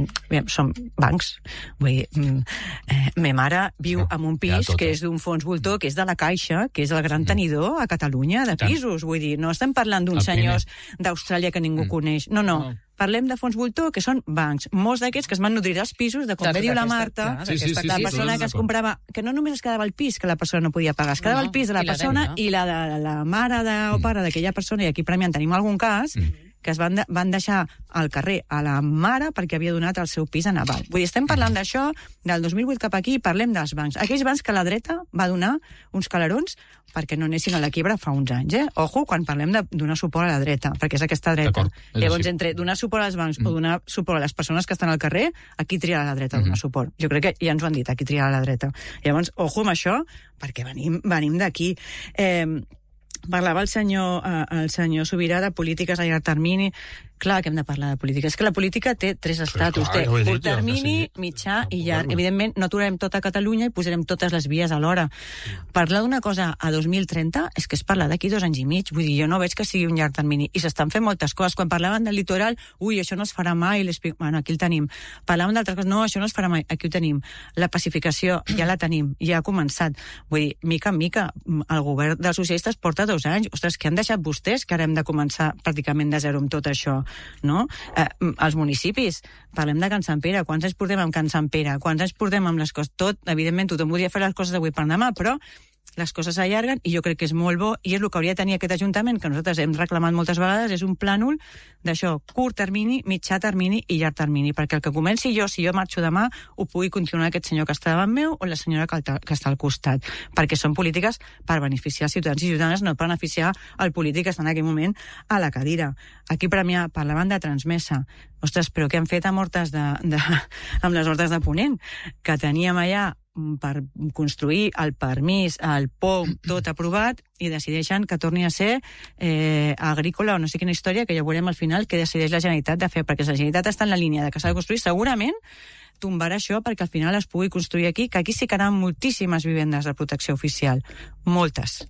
[SPEAKER 9] són bancs, vull dir, eh, ma mare viu en un pis que és d'un fons voltor, que és de la Caixa, que és el gran tenidor a Catalunya de pisos, vull dir, no estem parlant d'uns senyors d'Austràlia que ningú coneix, no, no, parlem de fons voltor, que són bancs. Molts d'aquests que es van nodrir dels pisos, de com bé diu la Marta,
[SPEAKER 8] sí, sí, sí,
[SPEAKER 9] la
[SPEAKER 8] sí,
[SPEAKER 9] persona
[SPEAKER 8] sí,
[SPEAKER 9] que es comprava, que no només es quedava el pis, que la persona no podia pagar, es quedava no, el pis de la persona i la de la mare de, o pare d'aquella persona, i aquí premiant tenim algun cas, mm. que es van, de, van deixar al carrer a la mare perquè havia donat el seu pis a Naval. Vull dir, estem parlant d'això del dos mil vuit cap aquí, parlem dels bancs. Aquells bancs que la dreta va donar uns calarons perquè no anessin a la quiebra fa uns anys, eh? Ojo, quan parlem de donar suport a la dreta, perquè és aquesta dreta. Llavors, entre donar suport als bancs mm. o donar suport a les persones que estan al carrer, aquí triarà la dreta a donar mm. suport. Jo crec que ja ens ho han dit, aquí triarà la dreta. Llavors, ojo amb això, perquè venim, venim d'aquí. Eh, parlava el senyor, eh, el senyor Sobirà de polítiques a llarg termini. Clar que hem de parlar de política. És que la política té tres estatus. Té curt termini, mitjà i llarg. Evidentment, no aturarem tot a Catalunya i posarem totes les vies alhora. Parlar d'una cosa a dos mil trenta és que és parlar d'aquí dos anys i mig. Vull dir, jo no veig que sigui un llarg termini. I s'estan fent moltes coses. Quan parlaven del litoral, ui, això no es farà mai. Bueno, aquí el tenim. Parlaven d'altres coses, no, això no es farà mai. Aquí ho tenim. La pacificació ja la tenim. Ja ha començat. Vull dir, mica en mica, el govern dels socialistes porta dos anys. Ostres, què han deixat vostès que ara hem de començar pràcticament de zero amb tot això? No? Eh, els municipis, parlem de Can Sant Pere, quants anys portem amb Can Sant Pere, quants anys portem amb les coses, tot, evidentment tothom podria fer les coses d'avui per demà, però les coses s'allarguen i jo crec que és molt bo i és el que hauria de tenir aquest Ajuntament, que nosaltres hem reclamat moltes vegades, és un plànol d'això, curt termini, mitjà termini i llarg termini, perquè el que comenci jo, si jo marxo demà, ho pugui continuar aquest senyor que està davant meu o la senyora que, que està al costat, perquè són polítiques per beneficiar els ciutadans i ciutadanes, no per beneficiar el polític que està en aquell moment a la cadira. Aquí Premià parlaven de transmesa. Ostres, però què han fet amb, hortes de, de, amb les hortes de Ponent? Que teníem allà per construir el permís, el P O M, tot aprovat, i decideixen que torni a ser eh, agrícola o no sé quina història, que ja veurem al final què decideix la Generalitat de fer, perquè la Generalitat està en la línia de que s'ha de construir, segurament tombarà això perquè al final es pugui construir aquí, que aquí sí que hi ha moltíssimes vivendes de protecció oficial. Moltes.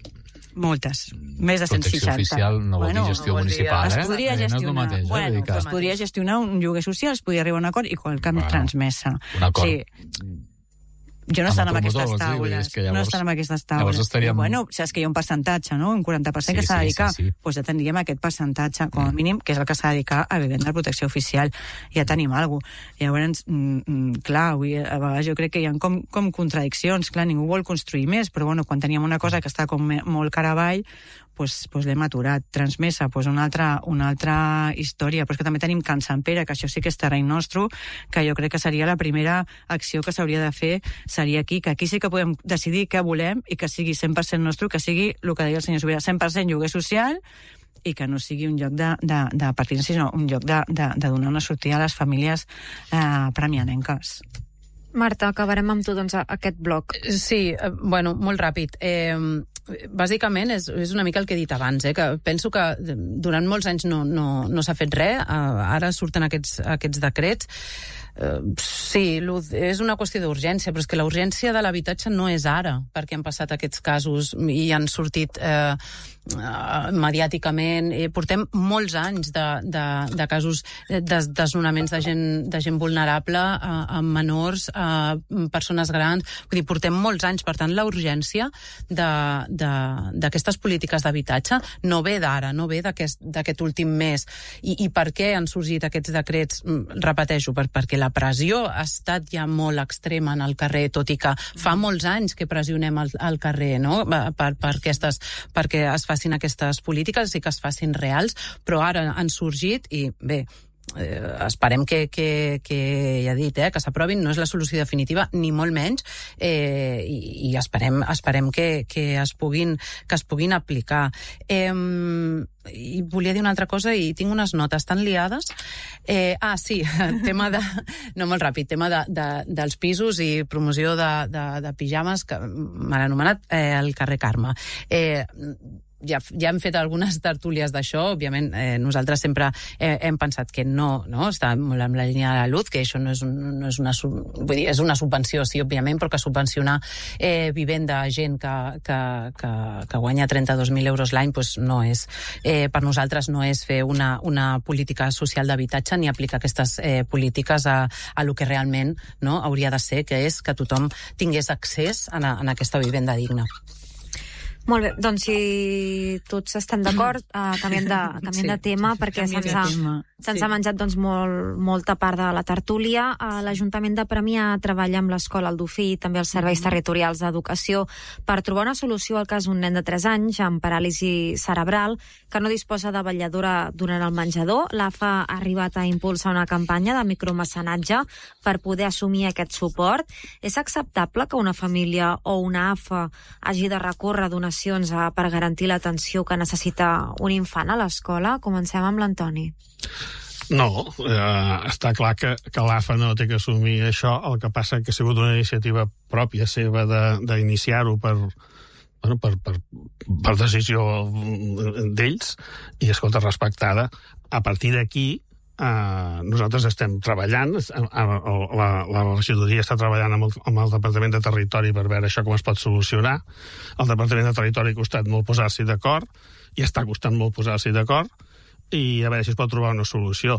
[SPEAKER 9] Moltes. Més de cent seixanta.
[SPEAKER 8] Protecció oficial no vol
[SPEAKER 9] bueno,
[SPEAKER 8] dir gestió municipal, eh?
[SPEAKER 9] Es podria gestionar,
[SPEAKER 8] no mateix,
[SPEAKER 9] bueno,
[SPEAKER 8] eh?
[SPEAKER 9] es podria gestionar un lloguer social, es podria arribar a un acord i qual camp bueno, transmesa.
[SPEAKER 8] Un acord.
[SPEAKER 9] Sí. jo no estan en aquestes
[SPEAKER 8] promotor,
[SPEAKER 9] taules.
[SPEAKER 8] dir, llavors,
[SPEAKER 9] no estan en aquestes taules.
[SPEAKER 8] Llavors estaríem...
[SPEAKER 9] Bueno, saps que hi ha un percentatge, no? Un quaranta per cent
[SPEAKER 8] sí,
[SPEAKER 9] que s'ha de
[SPEAKER 8] sí,
[SPEAKER 9] dedicar.
[SPEAKER 8] Sí, sí.
[SPEAKER 9] Doncs ja tindríem aquest percentatge, com a mínim, que és el que s'ha de dedicar a vivenda de protecció oficial. Ja tenim alguna cosa. Llavors, mm, clar, avui, a vegades jo crec que hi ha com, com contradiccions. Clar, ningú vol construir més, però bueno, quan teníem una cosa que està com molt cara avall, pues, pues l'hem aturat. Transmesa, pues una altra, una altra història. Però és que també tenim Can Sant Pere, que això sí que és terreny nostre, que jo crec que seria la primera acció que s'hauria de fer, seria aquí, que aquí sí que podem decidir què volem i que sigui cent per cent nostre, que sigui el que deia el senyor Sobirà, cent per cent lloguer social, i que no sigui un lloc de, de, de partida, sinó un lloc de, de, de donar una sortida a les famílies eh, premianenques.
[SPEAKER 6] Marta, acabarem amb tu, doncs, aquest bloc.
[SPEAKER 10] Sí, eh, bueno, molt ràpid. Eh, bàsicament és, és una mica el que he dit abans, eh, que penso que durant molts anys no, no, no s'ha fet res, eh, ara surten aquests, aquests decrets. Uh, sí, és una qüestió d'urgència, però és que la urgència de l'habitatge no és ara, perquè han passat aquests casos i han sortit eh, uh, mediàticament. Eh, portem molts anys de, de, de casos de desnonaments de gent, de gent vulnerable, uh, amb menors, uh, persones grans. Vull dir, portem molts anys. Per tant, la urgència d'aquestes polítiques d'habitatge no ve d'ara, no ve d'aquest últim mes. I, I per què han sorgit aquests decrets? Repeteixo, per, perquè la La pressió ha estat ja molt extrema en el carrer, tot i que fa molts anys que pressionem al, al carrer, no? per, per aquestes, perquè es facin aquestes polítiques i que es facin reals, però ara han sorgit i bé, Eh, esperem que, que, que ja he dit, eh, que s'aprovin. No és la solució definitiva, ni molt menys, eh, i, i esperem, esperem que, que, es puguin, que es puguin aplicar. Eh, i volia dir una altra cosa i tinc unes notes tan liades. Eh, ah, sí, tema de... No, molt ràpid, tema de, de, dels pisos i promoció de, de, de pijames, que m'han anomenat eh, el carrer Carme. Eh, Ja, ja hem fet algunes tertúlies d'això, òbviament eh, nosaltres sempre eh, hem pensat que no, no, està molt en la línia de la luz, que això no és, un, no és una vull dir, és una subvenció, sí, òbviament, però que subvencionar eh, vivenda a gent que, que, que, que guanya trenta-dos mil euros l'any, pues no és, eh, per nosaltres no és fer una, una política social d'habitatge ni aplicar aquestes eh, polítiques a, a lo que realment, no, hauria de ser, que és que tothom tingués accés a, a aquesta vivenda digna.
[SPEAKER 6] Molt bé, doncs si tots estem d'acord, uh, canviem, de, canviem sí, de tema, perquè se'ns ha, se sí. ha menjat doncs, molt, molta part de la tertúlia. Uh, L'Ajuntament de Premià treballa amb l'Escola El Dofí i també els serveis mm-hmm. territorials d'educació per trobar una solució al cas d'un nen de tres anys amb paràlisi cerebral que no disposa de vetlladora durant el menjador. L'A F A ha arribat a impulsar una campanya de micromecenatge per poder assumir aquest suport. És acceptable que una família o una A F A hagi de recórrer d'una per garantir l'atenció que necessita un infant a l'escola? Comencem amb l'Antoni.
[SPEAKER 7] No, eh, està clar que, que l'A F A no té que assumir això. El que passa que ha sigut una iniciativa pròpia seva d'iniciar-ho per, bueno, per, per, per decisió d'ells i, escolta, respectada. A partir d'aquí, Uh, nosaltres estem treballant, la, la regidoria està treballant amb el, amb el Departament de Territori per veure això com es pot solucionar. El Departament de Territori ha costat molt posar-s'hi d'acord i està costant molt posar-s'hi d'acord i a veure si es pot trobar una solució.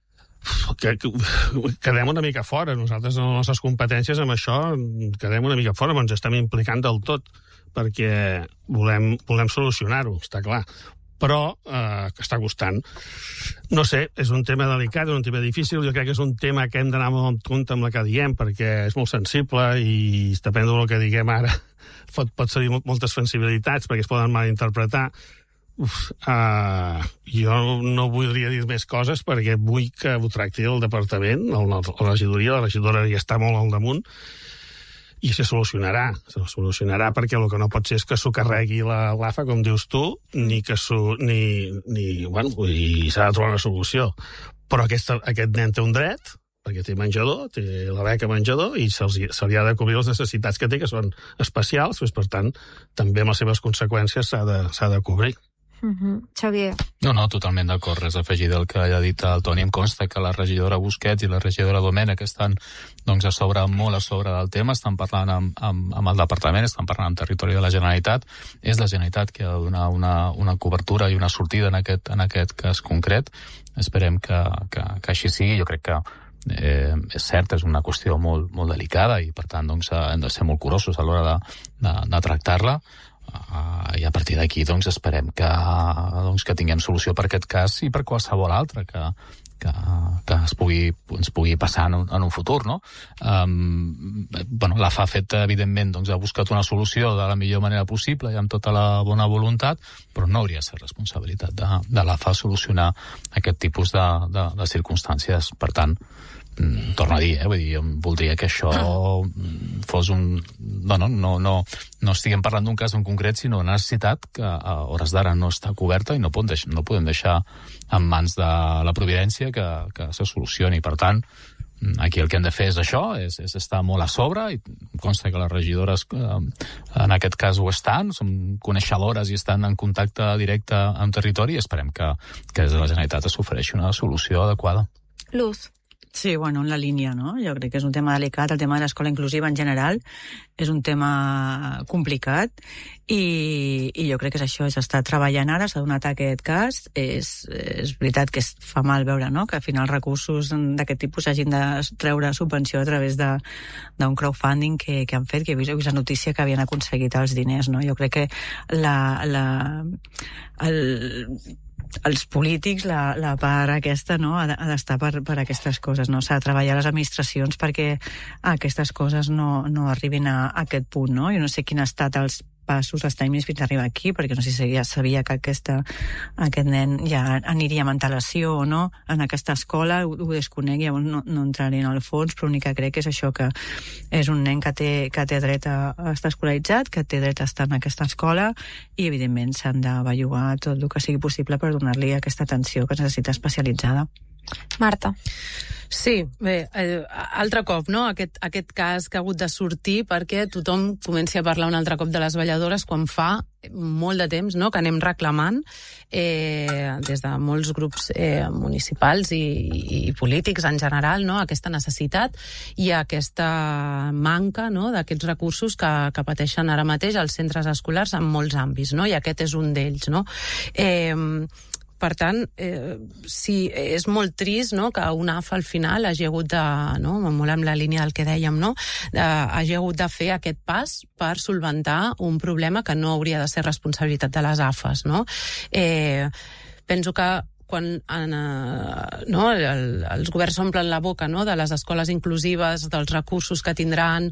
[SPEAKER 7] Que, que, quedem una mica fora, nosaltres en les nostres competències amb això quedem una mica fora, però ens estem implicant del tot perquè volem, volem solucionar-ho, està clar, però eh, que està costant. No sé, és un tema delicat, és un tema difícil, jo crec que és un tema que hem d'anar molt en compte amb la que diem, perquè és molt sensible i depèn del que diguem ara pot, pot ser moltes sensibilitats perquè es poden malinterpretar. Uf, uh, jo no voldria dir més coses perquè vull que ho tracti el departament, el, la regidoria, la regidora ja està molt al damunt, i se solucionarà, se solucionarà perquè el que no pot ser és que s'ho carregui la l'A F A, com dius tu, ni que s'ho... ni, ni, bueno, i s'ha de trobar una solució. Però aquesta, aquest nen té un dret, perquè té menjador, té la beca menjador, i se li ha de cobrir les necessitats que té, que són especials, doncs, per tant, també amb les seves conseqüències s'ha de, s'ha de cobrir.
[SPEAKER 6] Uh-huh. Xavier.
[SPEAKER 8] No, no, totalment d'acord, res a afegir del que ja ha dit el Toni. Em consta que la regidora Busquets i la regidora Domènech estan doncs, a sobre, molt a sobre del tema, estan parlant amb, amb, amb el departament, estan parlant amb territori de la Generalitat. És la Generalitat que ha de donar una, una cobertura i una sortida en aquest, en aquest cas concret. Esperem que, que, que així sigui. Jo crec que eh, és cert, és una qüestió molt, molt delicada i per tant doncs, hem de ser molt curosos a l'hora de, de, de tractar-la. Uh, i a partir d'aquí doncs, esperem que, doncs, que tinguem solució per aquest cas i per qualsevol altre que, que, que es pugui, ens pugui passar en un, en un futur, no? Um, bueno, l'A F A ha fet, evidentment, doncs, ha buscat una solució de la millor manera possible i amb tota la bona voluntat, però no hauria de ser responsabilitat de, de l'A F A solucionar aquest tipus de, de, de circumstàncies. Per tant, torno a dir, eh? Vull dir, voldria que això fos un... No, no, no, no, no estiguem parlant d'un cas en concret, sinó una necessitat que a hores d'ara no està coberta i no podem deixar, no podem deixar en mans de la providència que, que se solucioni. Per tant, aquí el que hem de fer és això, és, és estar molt a sobre, i consta que les regidores eh, en aquest cas ho estan, són coneixedores i estan en contacte directe amb territori, i esperem que, que des de la Generalitat es ofereixi una solució adequada.
[SPEAKER 6] Luz.
[SPEAKER 9] Sí, bueno, en la línia, no? Jo crec que és un tema delicat, el tema de l'escola inclusiva en general és un tema complicat i, i jo crec que és això, és estar treballant ara, s'ha donat aquest cas, és, és veritat que es fa mal veure, no?, que al final recursos d'aquest tipus hagin de treure subvenció a través d'un crowdfunding que, que han fet, que he vist, he vist la notícia que havien aconseguit els diners, no? Jo crec que la... la el, els polítics, la, la part aquesta, no?, ha d'estar per, per aquestes coses, no? S'ha de treballar a les administracions perquè aquestes coses no, no arribin a, a aquest punt, no? Jo no sé quin ha estat els passos, els timings fins a arribar aquí, perquè no sé si ja sabia que aquesta, aquest nen ja aniria amb antelació o no en aquesta escola, ho, ho desconec, llavors no, no entraré en el fons, però l'únic que crec és això, que és un nen que té, que té dret a, a estar escolaritzat, que té dret a estar en aquesta escola i, evidentment, s'han de bellugar tot el que sigui possible per donar-li aquesta atenció que necessita especialitzada.
[SPEAKER 6] Marta.
[SPEAKER 10] Sí, bé, eh, altre cop, no?, aquest, aquest cas que ha hagut de sortir perquè tothom comenci a parlar un altre cop de les vetlladores quan fa molt de temps, no?, que anem reclamant eh, des de molts grups eh, municipals i, i polítics en general, no?, aquesta necessitat i aquesta manca, no?, d'aquests recursos que, que pateixen ara mateix els centres escolars en molts àmbits, no?, i aquest és un d'ells, no? Eh, Per tant, eh, sí, és molt trist, no?, que una A F A al final hagi hagut de, no?, molt amb la línia del que dèiem, no?, eh, hagi hagut de fer aquest pas per solventar un problema que no hauria de ser responsabilitat de les A F As, no? Eh, penso que quan en, eh, no, el, els governs s'omplen la boca, no?, de les escoles inclusives, dels recursos que tindran,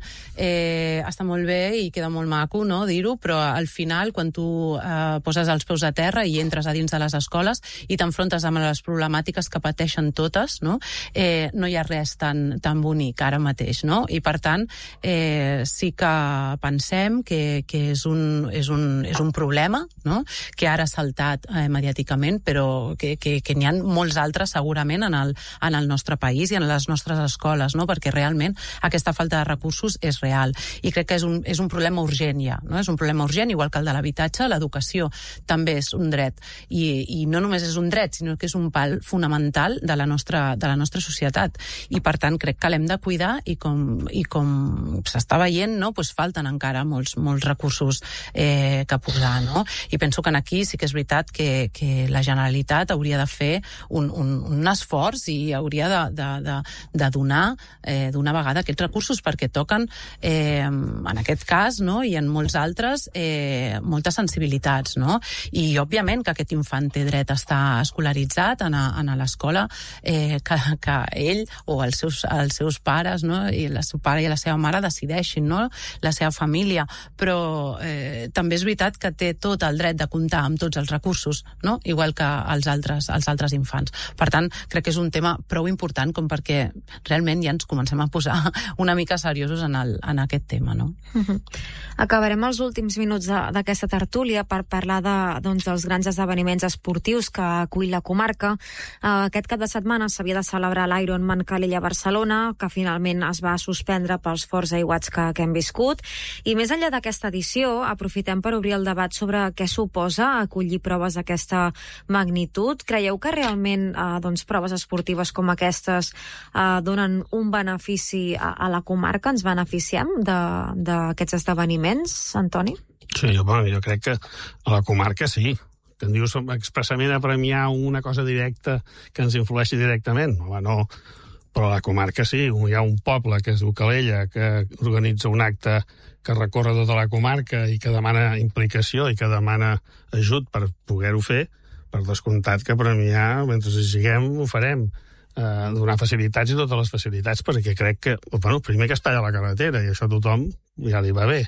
[SPEAKER 10] eh, està molt bé i queda molt maco, no?, dir-ho, però al final, quan tu eh, poses els peus a terra i entres a dins de les escoles i t'enfrontes amb les problemàtiques que pateixen totes, no?, eh, no hi ha res tan, tan bonic ara mateix, no? I per tant, eh, sí que pensem que, que és, un, és, un, és un problema, no?, que ara ha saltat eh, mediàticament, però que, que que, que n'hi ha molts altres segurament en el, en el nostre país i en les nostres escoles, no? Perquè realment aquesta falta de recursos és real i crec que és un, és un problema urgent ja, no? És un problema urgent, igual que el de l'habitatge, l'educació també és un dret i, i no només és un dret, sinó que és un pal fonamental de la nostra, de la nostra societat i per tant crec que l'hem de cuidar i com, i com s'està veient, no? Pues falten encara molts, molts recursos eh, que posar, no? I penso que aquí sí que és veritat que, que la Generalitat hauria de fer un, un, un esforç i hauria de, de, de, de donar eh, d'una vegada aquests recursos perquè toquen eh, en aquest cas, no? I en molts altres eh, moltes sensibilitats, no? I òbviament que aquest infant té dret a estar escolaritzat en, a, en a l'escola eh, que, que ell o els seus, els seus pares, no? I el seu pare i la seva mare decideixin, no? La seva família, però eh, també és veritat que té tot el dret de comptar amb tots els recursos, no? Igual que els altres, els altres infants. Per tant, crec que és un tema prou important com perquè realment ja ens comencem a posar una mica seriosos en, el, en aquest tema, no?
[SPEAKER 6] Uh-huh. Acabarem els últims minuts d'aquesta tertúlia per parlar de, doncs, dels grans esdeveniments esportius que acull la comarca. Uh, aquest cap de setmana s'havia de celebrar l'Ironman Calella Barcelona, que finalment es va suspendre pels forts aiguats que, que hem viscut. I més enllà d'aquesta edició, aprofitem per obrir el debat sobre què suposa acollir proves d'aquesta magnitud. Creieu que realment eh, doncs, proves esportives com aquestes eh, donen un benefici a, a la comarca? Ens beneficiem d'aquests esdeveniments, Antoni?
[SPEAKER 7] Sí, jo, bueno, jo crec que a la comarca sí. Que em dius expressament a premiar una cosa directa que ens influeixi directament. Home, no, però a la comarca sí, hi ha un poble que es diu Calella, que organitza un acte que recorre tota la comarca i que demana implicació i que demana ajut per poder-ho fer, per descomptat que premiar, mentre hi siguem, ho farem. Eh, donar facilitats i totes les facilitats, perquè crec que, bueno, primer que es talla la carretera, i això a tothom ja li va bé.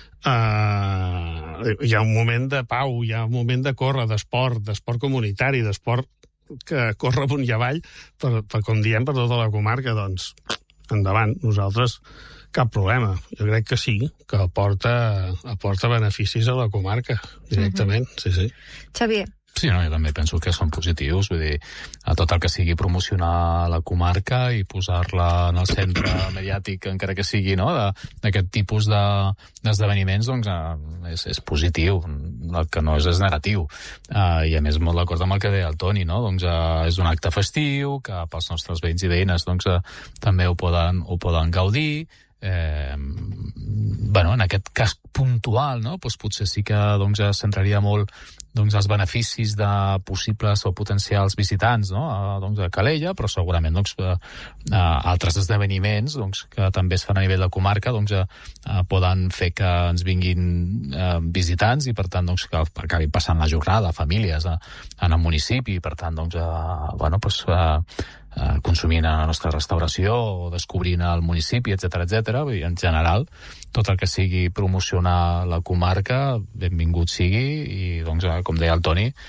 [SPEAKER 7] Eh, hi ha un moment de pau, hi ha un moment de córrer, d'esport, d'esport comunitari, d'esport que corre amunt i avall, per, per, com diem, per tota la comarca, doncs, endavant, nosaltres cap problema. Jo crec que sí, que aporta, aporta beneficis a la comarca, directament, uh-huh. sí, sí.
[SPEAKER 6] Xavier.
[SPEAKER 8] Sí, no, jo també penso que són positius, vull dir, a tot el que sigui promocionar la comarca i posar-la en el centre mediàtic, encara que sigui, no?, d'aquest tipus de, d'esdeveniments, doncs eh, és, és positiu, el que no és és negatiu. Eh, I a més, molt d'acord amb el que deia el Toni, no?, doncs eh, és un acte festiu, que pels nostres veïns i veïnes doncs eh, també ho poden, ho poden gaudir. Eh, bueno, en aquest cas puntual, no?, doncs potser sí que doncs, es centraria molt doncs, els beneficis de possibles o potencials visitants, no?, a, doncs, a Calella, però segurament doncs, a, a altres esdeveniments doncs, que també es fan a nivell de comarca doncs, a, a, poden fer que ens vinguin a, visitants i per tant doncs, que acabin passant la jornada famílies a, en el municipi i per tant doncs, a, bueno, doncs, a, a consumint a la nostra restauració o descobrint el municipi, etcètera, etcètera. I en general, tot el que sigui promocionar la comarca, benvingut sigui i, doncs, com deia el Toni,